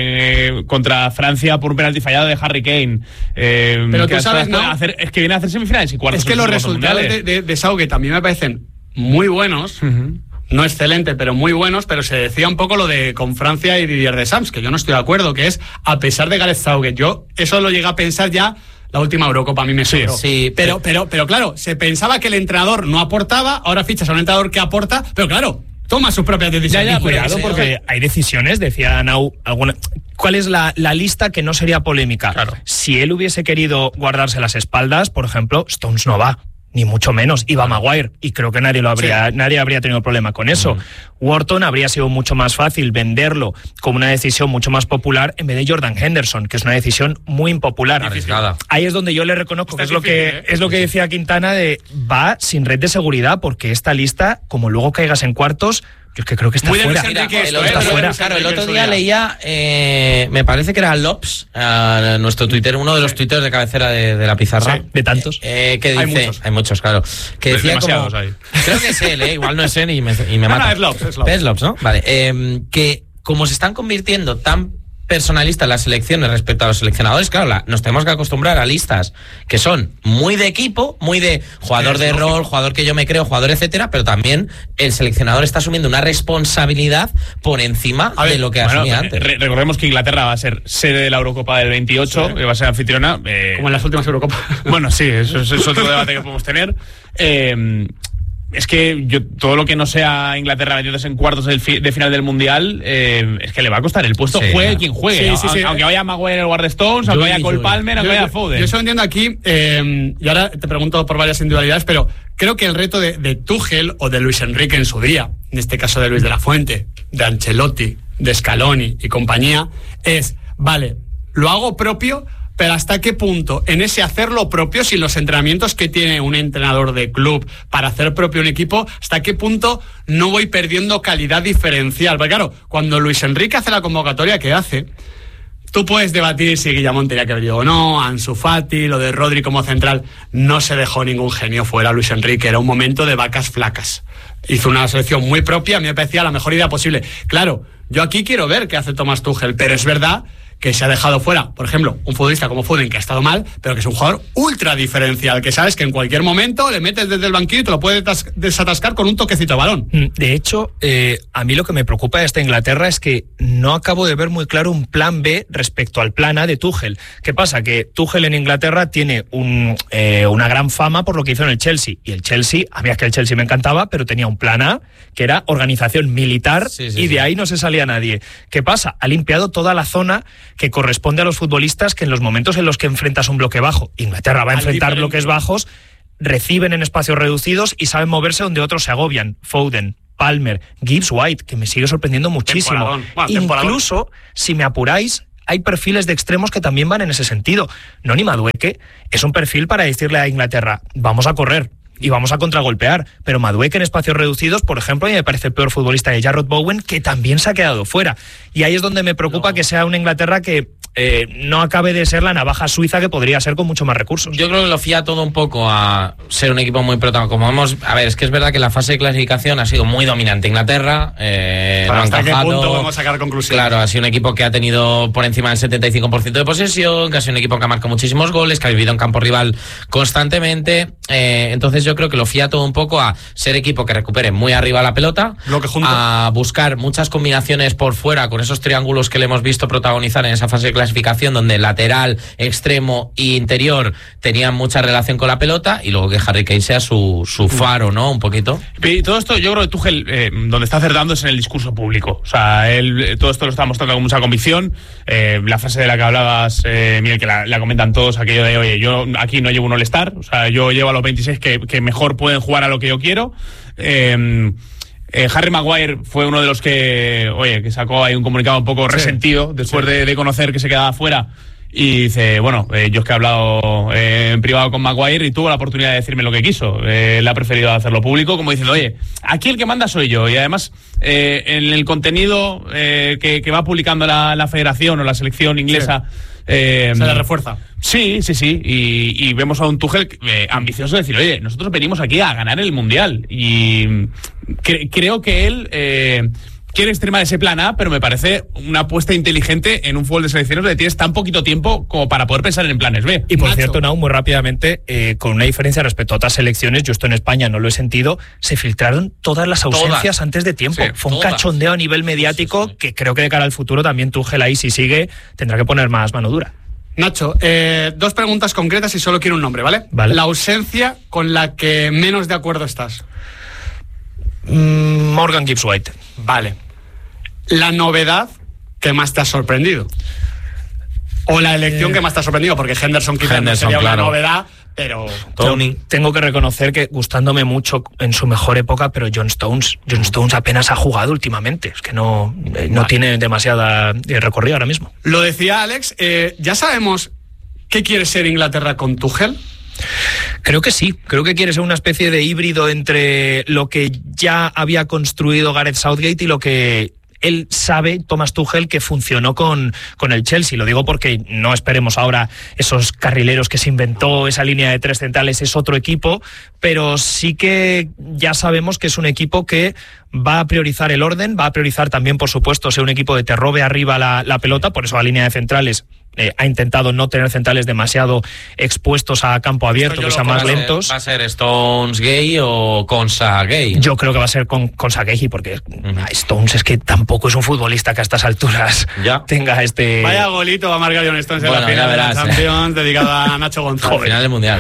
eh, contra Francia por un penalti fallado de Harry Kane. Eh,
pero tú sabes, ¿no?
Hacer, es que viene a hacer semifinales y cuartos.
Es que los resultados de, de, de Southgate también me parecen muy buenos. Uh-huh. No excelente, pero muy buenos, pero se decía un poco lo de con Francia y Didier Deschamps, que yo no estoy de acuerdo, que es a pesar de Gareth Southgate. Yo eso lo llegué a pensar ya la última Eurocopa, a mí me sobró.
Sí, sí,
pero, pero, pero claro, se pensaba que el entrenador no aportaba, ahora fichas a un entrenador que aporta, pero claro, toma sus propias decisiones.
Ya, ya, cuidado, porque hay decisiones, decía Nau, alguna... ¿Cuál es la, la lista que no sería polémica? Claro. Si él hubiese querido guardarse las espaldas, por ejemplo, Stones no va. Ni mucho menos, iba Maguire, y creo que nadie lo habría, sí. nadie habría tenido problema con eso. Mm. Wharton habría sido mucho más fácil venderlo como una decisión mucho más popular en vez de Jordan Henderson, que es una decisión muy impopular.
Arriesgada.
Ahí es donde yo le reconozco que es, difícil, lo que
¿eh?
es lo que decía Quintana de va sin red de seguridad, porque esta lista, como luego caigas en cuartos, yo es que creo que está
muy
fuera.
Mira,
el
esto,
está
¿eh?
fuera. Claro, el otro día leía, eh, me parece que era Lops, uh, nuestro Twitter, uno de los sí. tuiteros de cabecera de, de la pizarra. Sí,
de tantos.
Eh, que dice,
hay muchos.
Hay muchos, claro. Que decía como,
hay.
creo que es él, ¿eh? Igual no es él y me, y me
no,
mata.
No, es Lops, es Lops.
Es Lops, ¿no? Vale. Eh, que como se están convirtiendo tan personalistas las selecciones respecto a los seleccionadores, claro, la, nos tenemos que acostumbrar a listas que son muy de equipo, muy de jugador de lógico. Rol, jugador que yo me creo, jugador etcétera, pero también el seleccionador está asumiendo una responsabilidad por encima ver, de lo que bueno, asumía antes.
Re- recordemos que Inglaterra va a ser sede de la Eurocopa del veintiocho, sí. que va a ser anfitriona. Eh,
Como en las últimas Eurocopas.
Bueno, sí, eso, eso es otro debate que podemos tener. Eh, es que yo todo lo que no sea Inglaterra metiéndose en cuartos del fi- de final del Mundial, eh, es que le va a costar el puesto, sí, juegue quien juegue. Sí, sí, sí. Aunque vaya Maguire en el guard Stones, aunque vaya Cole Palmer, aunque vaya Foden.
Yo eso entiendo aquí, eh, y ahora te pregunto por varias individualidades, pero creo que el reto de, de Tuchel o de Luis Enrique en su día, en este caso de Luis de la Fuente, de Ancelotti, de Scaloni y compañía, es, vale, lo hago propio, pero ¿hasta qué punto en ese hacerlo propio, sin los entrenamientos que tiene un entrenador de club para hacer propio un equipo, hasta qué punto no voy perdiendo calidad diferencial? Porque claro, cuando Luis Enrique hace la convocatoria que hace, tú puedes debatir si Guillamón tenía que haber ido o no, Ansu Fati, lo de Rodri como central, no se dejó ningún genio fuera Luis Enrique, era un momento de vacas flacas. Hizo una selección muy propia, a mí me parecía la mejor idea posible. Claro, yo aquí quiero ver qué hace Thomas Tuchel, pero es verdad que se ha dejado fuera, por ejemplo, un futbolista como Foden, que ha estado mal, pero que es un jugador ultra diferencial, que sabes que en cualquier momento le metes desde el banquillo y te lo puedes desatascar con un toquecito de balón.
De hecho, eh, a mí lo que me preocupa de esta Inglaterra es que no acabo de ver muy claro un plan B respecto al plan A de Tuchel. ¿Qué pasa? Que Tuchel en Inglaterra tiene un, eh, una gran fama por lo que hizo en el Chelsea, y el Chelsea, a mí es que el Chelsea me encantaba, pero tenía un plan A, que era organización militar, sí, sí, y de sí. ahí no se salía nadie. ¿Qué pasa? Ha limpiado toda la zona que corresponde a los futbolistas que en los momentos en los que enfrentas un bloque bajo, Inglaterra va a enfrentar bloques bajos, reciben en espacios reducidos y saben moverse donde otros se agobian. Foden, Palmer, Gibbs White, que me sigue sorprendiendo muchísimo. Bueno, incluso, si me apuráis, hay perfiles de extremos que también van en ese sentido. Noni Madueke es un perfil para decirle a Inglaterra, vamos a correr y vamos a contragolpear, pero Madueke en espacios reducidos, por ejemplo, a mí me parece el peor futbolista de Jarrod Bowen, que también se ha quedado fuera. Y ahí es donde me preocupa no. que sea una Inglaterra que eh, no acabe de ser la navaja suiza que podría ser con mucho más recursos.
Yo creo que lo fía todo un poco a ser un equipo muy protagonista. Como vamos, a ver, es que es verdad que la fase de clasificación ha sido muy dominante Inglaterra. Eh,
¿Para
no
hasta
encajado,
qué punto vamos a sacar conclusiones?
Claro, ha sido un equipo que ha tenido por encima del setenta y cinco por ciento de posesión, que ha sido un equipo que ha marcado muchísimos goles, que ha vivido en campo rival constantemente. Eh, entonces yo creo que lo fía todo un poco a ser equipo que recupere muy arriba la pelota, a buscar muchas combinaciones por fuera con esos triángulos que le hemos visto protagonizar en esa fase de clasificación, donde lateral, extremo e interior tenían mucha relación con la pelota, y luego que Harry Kane sea su, su faro, ¿no? Un poquito.
Y todo esto, yo creo que Tuchel, eh, donde está acertando es en el discurso público. O sea, él todo esto lo está mostrando con mucha convicción. Eh, la frase de la que hablabas, eh, Miguel, que la, la comentan todos, aquello de, oye, yo aquí no llevo un All-Star, o sea, yo llevo a los veintiséis que, que mejor pueden jugar a lo que yo quiero. Eh, eh, Harry Maguire fue uno de los que, oye, que sacó ahí un comunicado un poco resentido sí, después sí. De, de conocer que se quedaba fuera. Y dice, bueno, eh, yo es que he hablado eh, en privado con Maguire y tuvo la oportunidad de decirme lo que quiso. Eh, él ha preferido hacerlo público, como diciendo, oye, aquí el que manda soy yo. Y además, eh, en el contenido eh, que, que va publicando la, la federación o la selección inglesa... Sí.
Eh, se le refuerza.
Sí, sí, sí. Y, y vemos a un Tuchel eh, ambicioso de decir, oye, nosotros venimos aquí a ganar el Mundial. Y cre- creo que él... Eh, quiere extremar ese plan A, pero me parece una apuesta inteligente en un fútbol de selecciones donde tienes tan poquito tiempo como para poder pensar en planes B.
Y por Nacho. cierto, Nau, muy rápidamente, eh, con una diferencia respecto a otras selecciones, yo esto en España no lo he sentido, se filtraron todas las ausencias todas. antes de tiempo. Sí, Fue un todas. cachondeo a nivel mediático sí, sí. que creo que de cara al futuro también Tuchel ahí, si sigue, tendrá que poner más mano dura.
Nacho, eh, dos preguntas concretas y solo quiero un nombre, ¿vale?
Vale.
La ausencia con la que menos de acuerdo estás.
Mm, Morgan Gibbs White.
Vale. La novedad que más te ha sorprendido. O la elección eh, que más te ha sorprendido, porque Henderson quizás Henderson, no sería claro. una novedad, pero...
Tony. Tengo que reconocer que gustándome mucho en su mejor época, pero John Stones, John Stones apenas ha jugado últimamente. Es que no, eh, no vale. tiene demasiada recorrido ahora mismo.
Lo decía Alex, eh, ¿ya sabemos qué quiere ser Inglaterra con Tuchel?
Creo que sí, creo que quiere ser una especie de híbrido entre lo que ya había construido Gareth Southgate y lo que... él sabe, Thomas Tuchel, que funcionó con, con el Chelsea. Lo digo porque no esperemos ahora esos carrileros que se inventó, esa línea de tres centrales, es otro equipo, pero sí que ya sabemos que es un equipo que va a priorizar el orden, va a priorizar también, por supuesto, ser un equipo de te robe arriba la, la pelota, por eso la línea de centrales Eh, ha intentado no tener centrales demasiado expuestos a campo abierto, que sean más lentos.
¿Va a ser Stones Gay o Konsa Gay?
Yo creo que va a ser con Konsa Gay, porque uh-huh. Stones es que tampoco es un futbolista que a estas alturas ya tenga este...
Vaya golito va a marcar John Stones
bueno,
en la final de la Champions, eh. dedicado a Nacho González.
Al final del Mundial.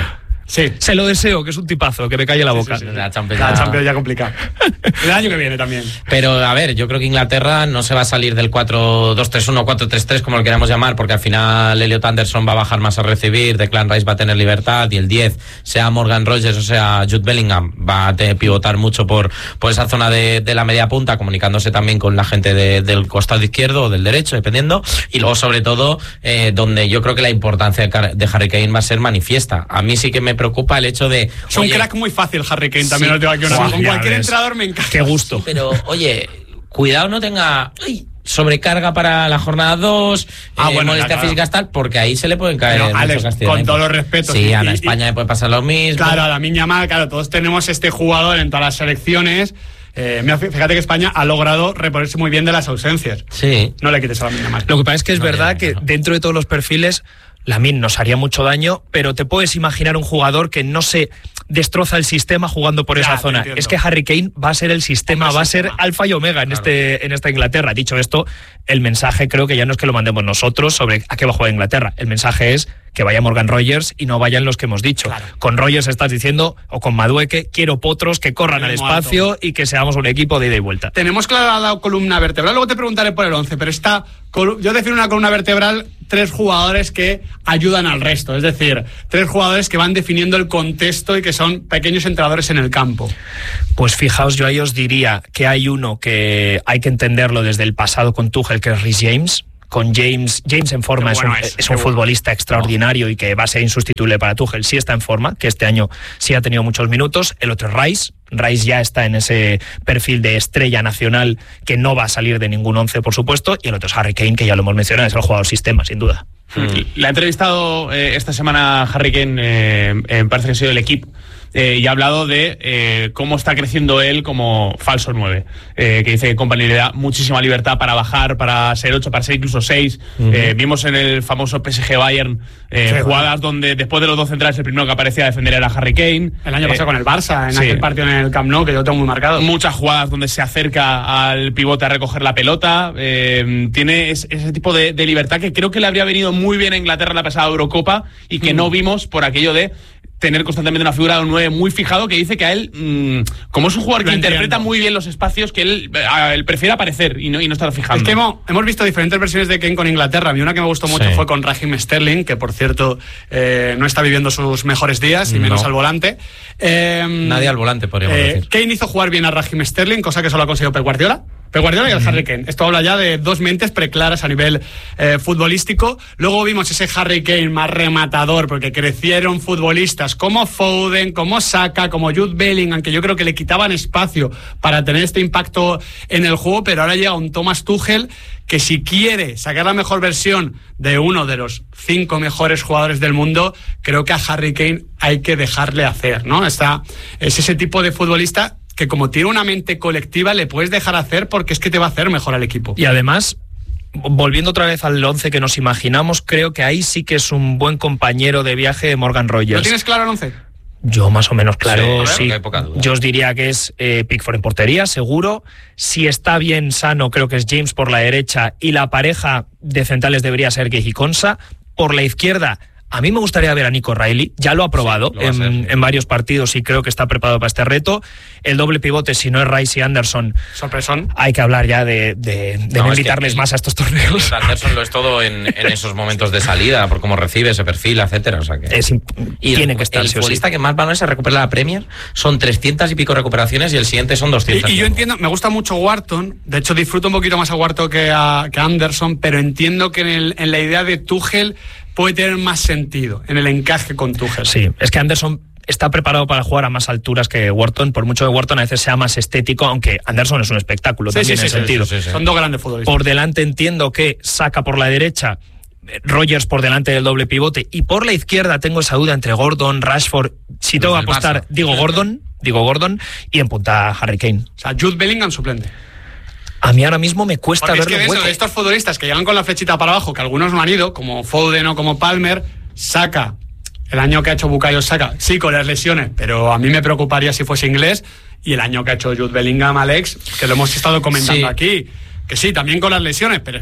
Sí.
Se lo deseo, que es un tipazo, que me calle la boca.
Sí, sí, sí. La Champions
La
ya...
Champions ya complicada. El año que viene también.
Pero, a ver, yo creo que Inglaterra no se va a salir del cuatro dos tres uno, cuatro tres tres, como lo queramos llamar, porque al final Elliot Anderson va a bajar más a recibir, Declan Rice va a tener libertad, y el diez, sea Morgan Rogers o sea Jude Bellingham, va a te- pivotar mucho por, por esa zona de, de la media punta, comunicándose también con la gente de, del costado izquierdo o del derecho, dependiendo. Y luego, sobre todo, eh, donde yo creo que la importancia de, Car- de Harry Kane va a ser manifiesta. A mí sí que me preocupa el hecho de...
Es un
oye,
crack muy fácil, Harry Kane, también
sí,
os digo aquí una
sí,
vez. Con
ya
cualquier
ves.
entrenador me encaja.
Qué gusto.
pero, oye, cuidado no tenga... ay, sobrecarga para la jornada dos,
Ah,
eh,
bueno,
molestias
ya, claro.
físicas tal, porque ahí se le pueden caer
Pero,
muchos
Alex,
castigos.
con todos los respetos,
Sí,
y-
a la
y-
España le puede pasar lo mismo.
Claro, a la Miña Mal, claro, todos tenemos este jugador en todas las selecciones. Eh, mira, fíjate que España ha logrado reponerse muy bien de las ausencias.
Sí.
No le quites a la Miña Mal.
Lo que pasa es que es
No,
verdad
ya,
que
no.
dentro de todos los perfiles, Lamine nos haría mucho daño, pero te puedes imaginar un jugador que no se destroza el sistema jugando por
Ya,
esa
te
zona.
entiendo.
Es que Harry Kane va a ser el sistema,
Hombre,
va a
sistema.
ser alfa y omega en,
Claro.
este, en esta Inglaterra. Dicho esto, el mensaje creo que ya no es que lo mandemos nosotros sobre a qué va a jugar Inglaterra. El mensaje es que vaya Morgan Rogers y no vayan los que hemos dicho.
Claro.
Con Rogers estás diciendo, o con Madueke, quiero potros que corran al
Mismo
espacio y que seamos un equipo de ida y vuelta.
Tenemos clara la columna vertebral, luego te preguntaré por el once, pero esta, colu- yo defino una columna vertebral, tres jugadores que ayudan al resto, es decir, tres jugadores que van definiendo el contexto y que son pequeños entrenadores en el campo.
Pues fijaos, yo ahí os diría que hay uno que hay que entenderlo desde el pasado con Tuchel, que es Reece James. Con James, James en forma,
Qué
es
bueno
un,
es,
es
qué
un
bueno.
futbolista extraordinario y que va a ser insustituible para Tuchel. Sí está en forma, que este año sí ha tenido muchos minutos. El otro es Rice. Rice ya está en ese perfil de estrella nacional que no va a salir de ningún once, por supuesto. Y el otro es Harry Kane, que ya lo hemos mencionado, es el jugador sistema, sin duda.
Le ha entrevistado eh, esta semana Harry Kane, eh, eh, parece que ha sido el equipo, eh, y ha hablado de eh, cómo está creciendo él como falso nueve, eh, que dice que Kompany le da muchísima libertad para bajar, para ser ocho, para ser incluso seis. Uh-huh. eh, vimos en el famoso P S G Bayern eh, sí, jugadas bueno. donde después de los dos centrales el primero que aparecía a defender era Harry Kane.
El año
eh,
pasado con el Barça, en
sí.
aquel partido en el Camp Nou, que yo tengo muy marcado.
Muchas jugadas donde se acerca al pivote a recoger la pelota. Eh, tiene ese, ese tipo de, de libertad que creo que le habría venido muy bien a Inglaterra en la pasada Eurocopa y que mm. no vimos por aquello de tener constantemente una figura de un nueve muy fijado, que dice que a él, mmm, como es un jugador
Lo
que
entiendo.
interpreta muy bien los espacios, que él, a, él prefiere aparecer y no, y no estar fijando.
Es que hemos, hemos visto diferentes versiones de Kane con Inglaterra. A mí una que me gustó mucho sí. fue con Raheem Sterling, que por cierto eh, no está viviendo sus mejores días, y menos no. al volante.
Eh, Nadie al volante, podríamos eh, decir.
Kane hizo jugar bien a Raheem Sterling, cosa que solo ha conseguido Pep Guardiola. Pep Guardiola y el mm. Harry Kane. Esto habla ya de dos mentes preclaras a nivel eh, futbolístico. Luego vimos ese Harry Kane más rematador, porque crecieron futbolistas como Foden, como Saka, como Jude Bellingham, que yo creo que le quitaban espacio para tener este impacto en el juego, pero ahora llega un Thomas Tuchel que si quiere sacar la mejor versión de uno de los cinco mejores jugadores del mundo, creo que a Harry Kane hay que dejarle hacer, ¿no? Está, es ese tipo de futbolista que como tiene una mente colectiva le puedes dejar hacer porque es que te va a hacer mejor al equipo.
Y además, volviendo otra vez al once que nos imaginamos, creo que ahí sí que es un buen compañero de viaje de Morgan Rogers.
¿Lo tienes claro el once?
Yo más o menos claro, sí.
sí.
Yo os diría que es eh, Pickford en portería, seguro. Si está bien sano, creo que es James por la derecha y la pareja de centrales debería ser Guehi Konsa. Por la izquierda, a mí me gustaría ver a Nico Riley, ya lo ha probado sí, lo en, ser, sí. en varios partidos y creo que está preparado para este reto. El doble pivote, si no es Rice y Anderson,
sorpresón. Hay
que hablar ya de, de, de no, no invitarles es que más a estos torneos.
Anderson lo es todo en, en esos momentos de salida, por cómo recibe ese perfil, etcétera. O sea que
es,
y
tiene
el,
que estar.
El futbolista sí. que más balones se recupera la Premier son trescientas y pico recuperaciones y el siguiente son doscientas.
Y, y yo entiendo, me gusta mucho Wharton, de hecho disfruto un poquito más a Wharton que a, que a Anderson, pero entiendo que en, el, en la idea de Tuchel puede tener más sentido en el encaje con Tuchel.
Sí, es que Anderson está preparado para jugar a más alturas que Wharton, por mucho que Wharton a veces sea más estético, aunque Anderson es un espectáculo sí, también sí, en
sí,
ese sentido.
Sí, sí, sí. Son dos grandes futbolistas.
Por delante entiendo que Saka por la derecha, Rogers por delante del doble pivote, y por la izquierda tengo esa duda entre Gordon, Rashford. Si tengo que apostar, Barça. digo Gordon, digo Gordon, y en punta Harry Kane.
O sea, Jude Bellingham suplente.
A mí ahora mismo me cuesta
Porque
verlo
es que
hueco.
Eso, estos futbolistas que llegan con la flechita para abajo, que algunos no han ido, como Foden o como Palmer, Saka, el año que ha hecho Bukayo Saka, sí con las lesiones, pero a mí me preocuparía si fuese inglés, y el año que ha hecho Jude Bellingham, Alex, que lo hemos estado comentando sí. aquí, que sí, también con las lesiones, pero es que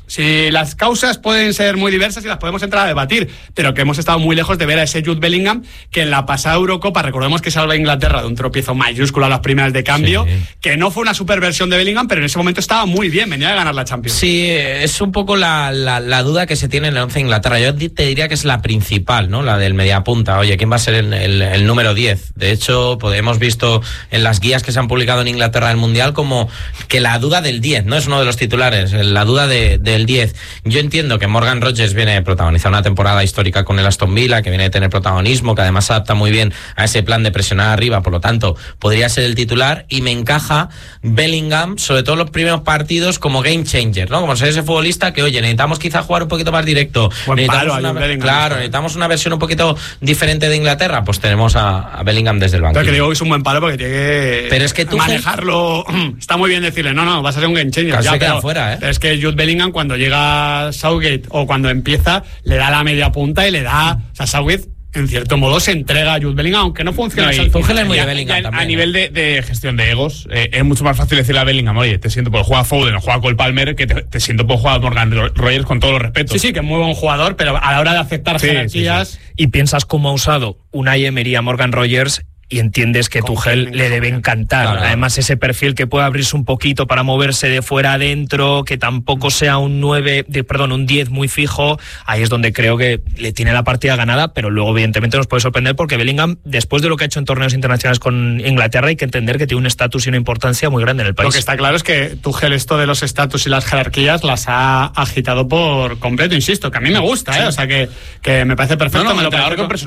Si las causas pueden ser muy diversas y las podemos entrar a debatir, pero que hemos estado muy lejos de ver a ese Jude Bellingham que en la pasada Eurocopa, recordemos que salva a Inglaterra de un tropiezo mayúsculo a las primeras de cambio, sí. que no fue una superversión de Bellingham, pero en ese momento estaba muy bien, venía a ganar la Champions.
Sí, es un poco la, la, la duda que se tiene en el once de Inglaterra. Yo te diría que es la principal, ¿no? La del mediapunta. Oye, ¿quién va a ser el, el, el número diez? De hecho, pues, hemos visto en las guías que se han publicado en Inglaterra del Mundial como que la duda del diez, ¿no? Es uno de los titulares, la duda de, del diez. Yo entiendo que Morgan Rogers viene a protagonizar una temporada histórica con el Aston Villa, que viene a tener protagonismo, que además se adapta muy bien a ese plan de presionar arriba, por lo tanto, podría ser el titular, y me encaja Bellingham, sobre todo los primeros partidos, como game changer, ¿no? Como ser ese futbolista que, oye, necesitamos quizá jugar un poquito más directo. Necesitamos
palo,
una, claro, necesitamos una versión un poquito diferente de Inglaterra, pues tenemos a, a Bellingham desde el banquillo.
Pero que digo que es un buen palo porque tiene que,
pero es que tú
manejarlo. Está muy bien decirle, no, no, vas a ser un game changer.
Casi
ya,
se queda
pero,
fuera, ¿eh?
pero es que Jude Bellingham, cuando llega Southgate o cuando empieza, le da la media punta y le da. O sea, Southgate, en cierto modo, se entrega a Jude Bellingham, aunque no funcione.
No,
Tuchel
es muy de Bellingham también, a nivel de, de gestión de egos, eh, es mucho más fácil decirle a Bellingham, oye, te siento por jugar a Foden o juega Cole Palmer, que te, te siento por jugar a Morgan Rogers, con todos los respetos.
Sí, sí, que es muy buen jugador, pero a la hora de aceptar sí, jerarquías.
Sí, sí. Y piensas cómo ha usado Unai Emery a Morgan Rogers y entiendes que Tuchel le debe encantar. Claro. Además, ese perfil que puede abrirse un poquito para moverse de fuera adentro, que tampoco sea un nueve, de, perdón, un diez muy fijo, ahí es donde creo que le tiene la partida ganada, pero luego evidentemente nos puede sorprender porque Bellingham, después de lo que ha hecho en torneos internacionales con Inglaterra, hay que entender que tiene un estatus y una importancia muy grande en el país.
Lo que está claro es que Tuchel esto de los estatus y las jerarquías las ha agitado por completo, insisto, que a mí me gusta, sí. ¿eh? O sea, que, que me parece perfecto.
No, no,
me lo
parece
con...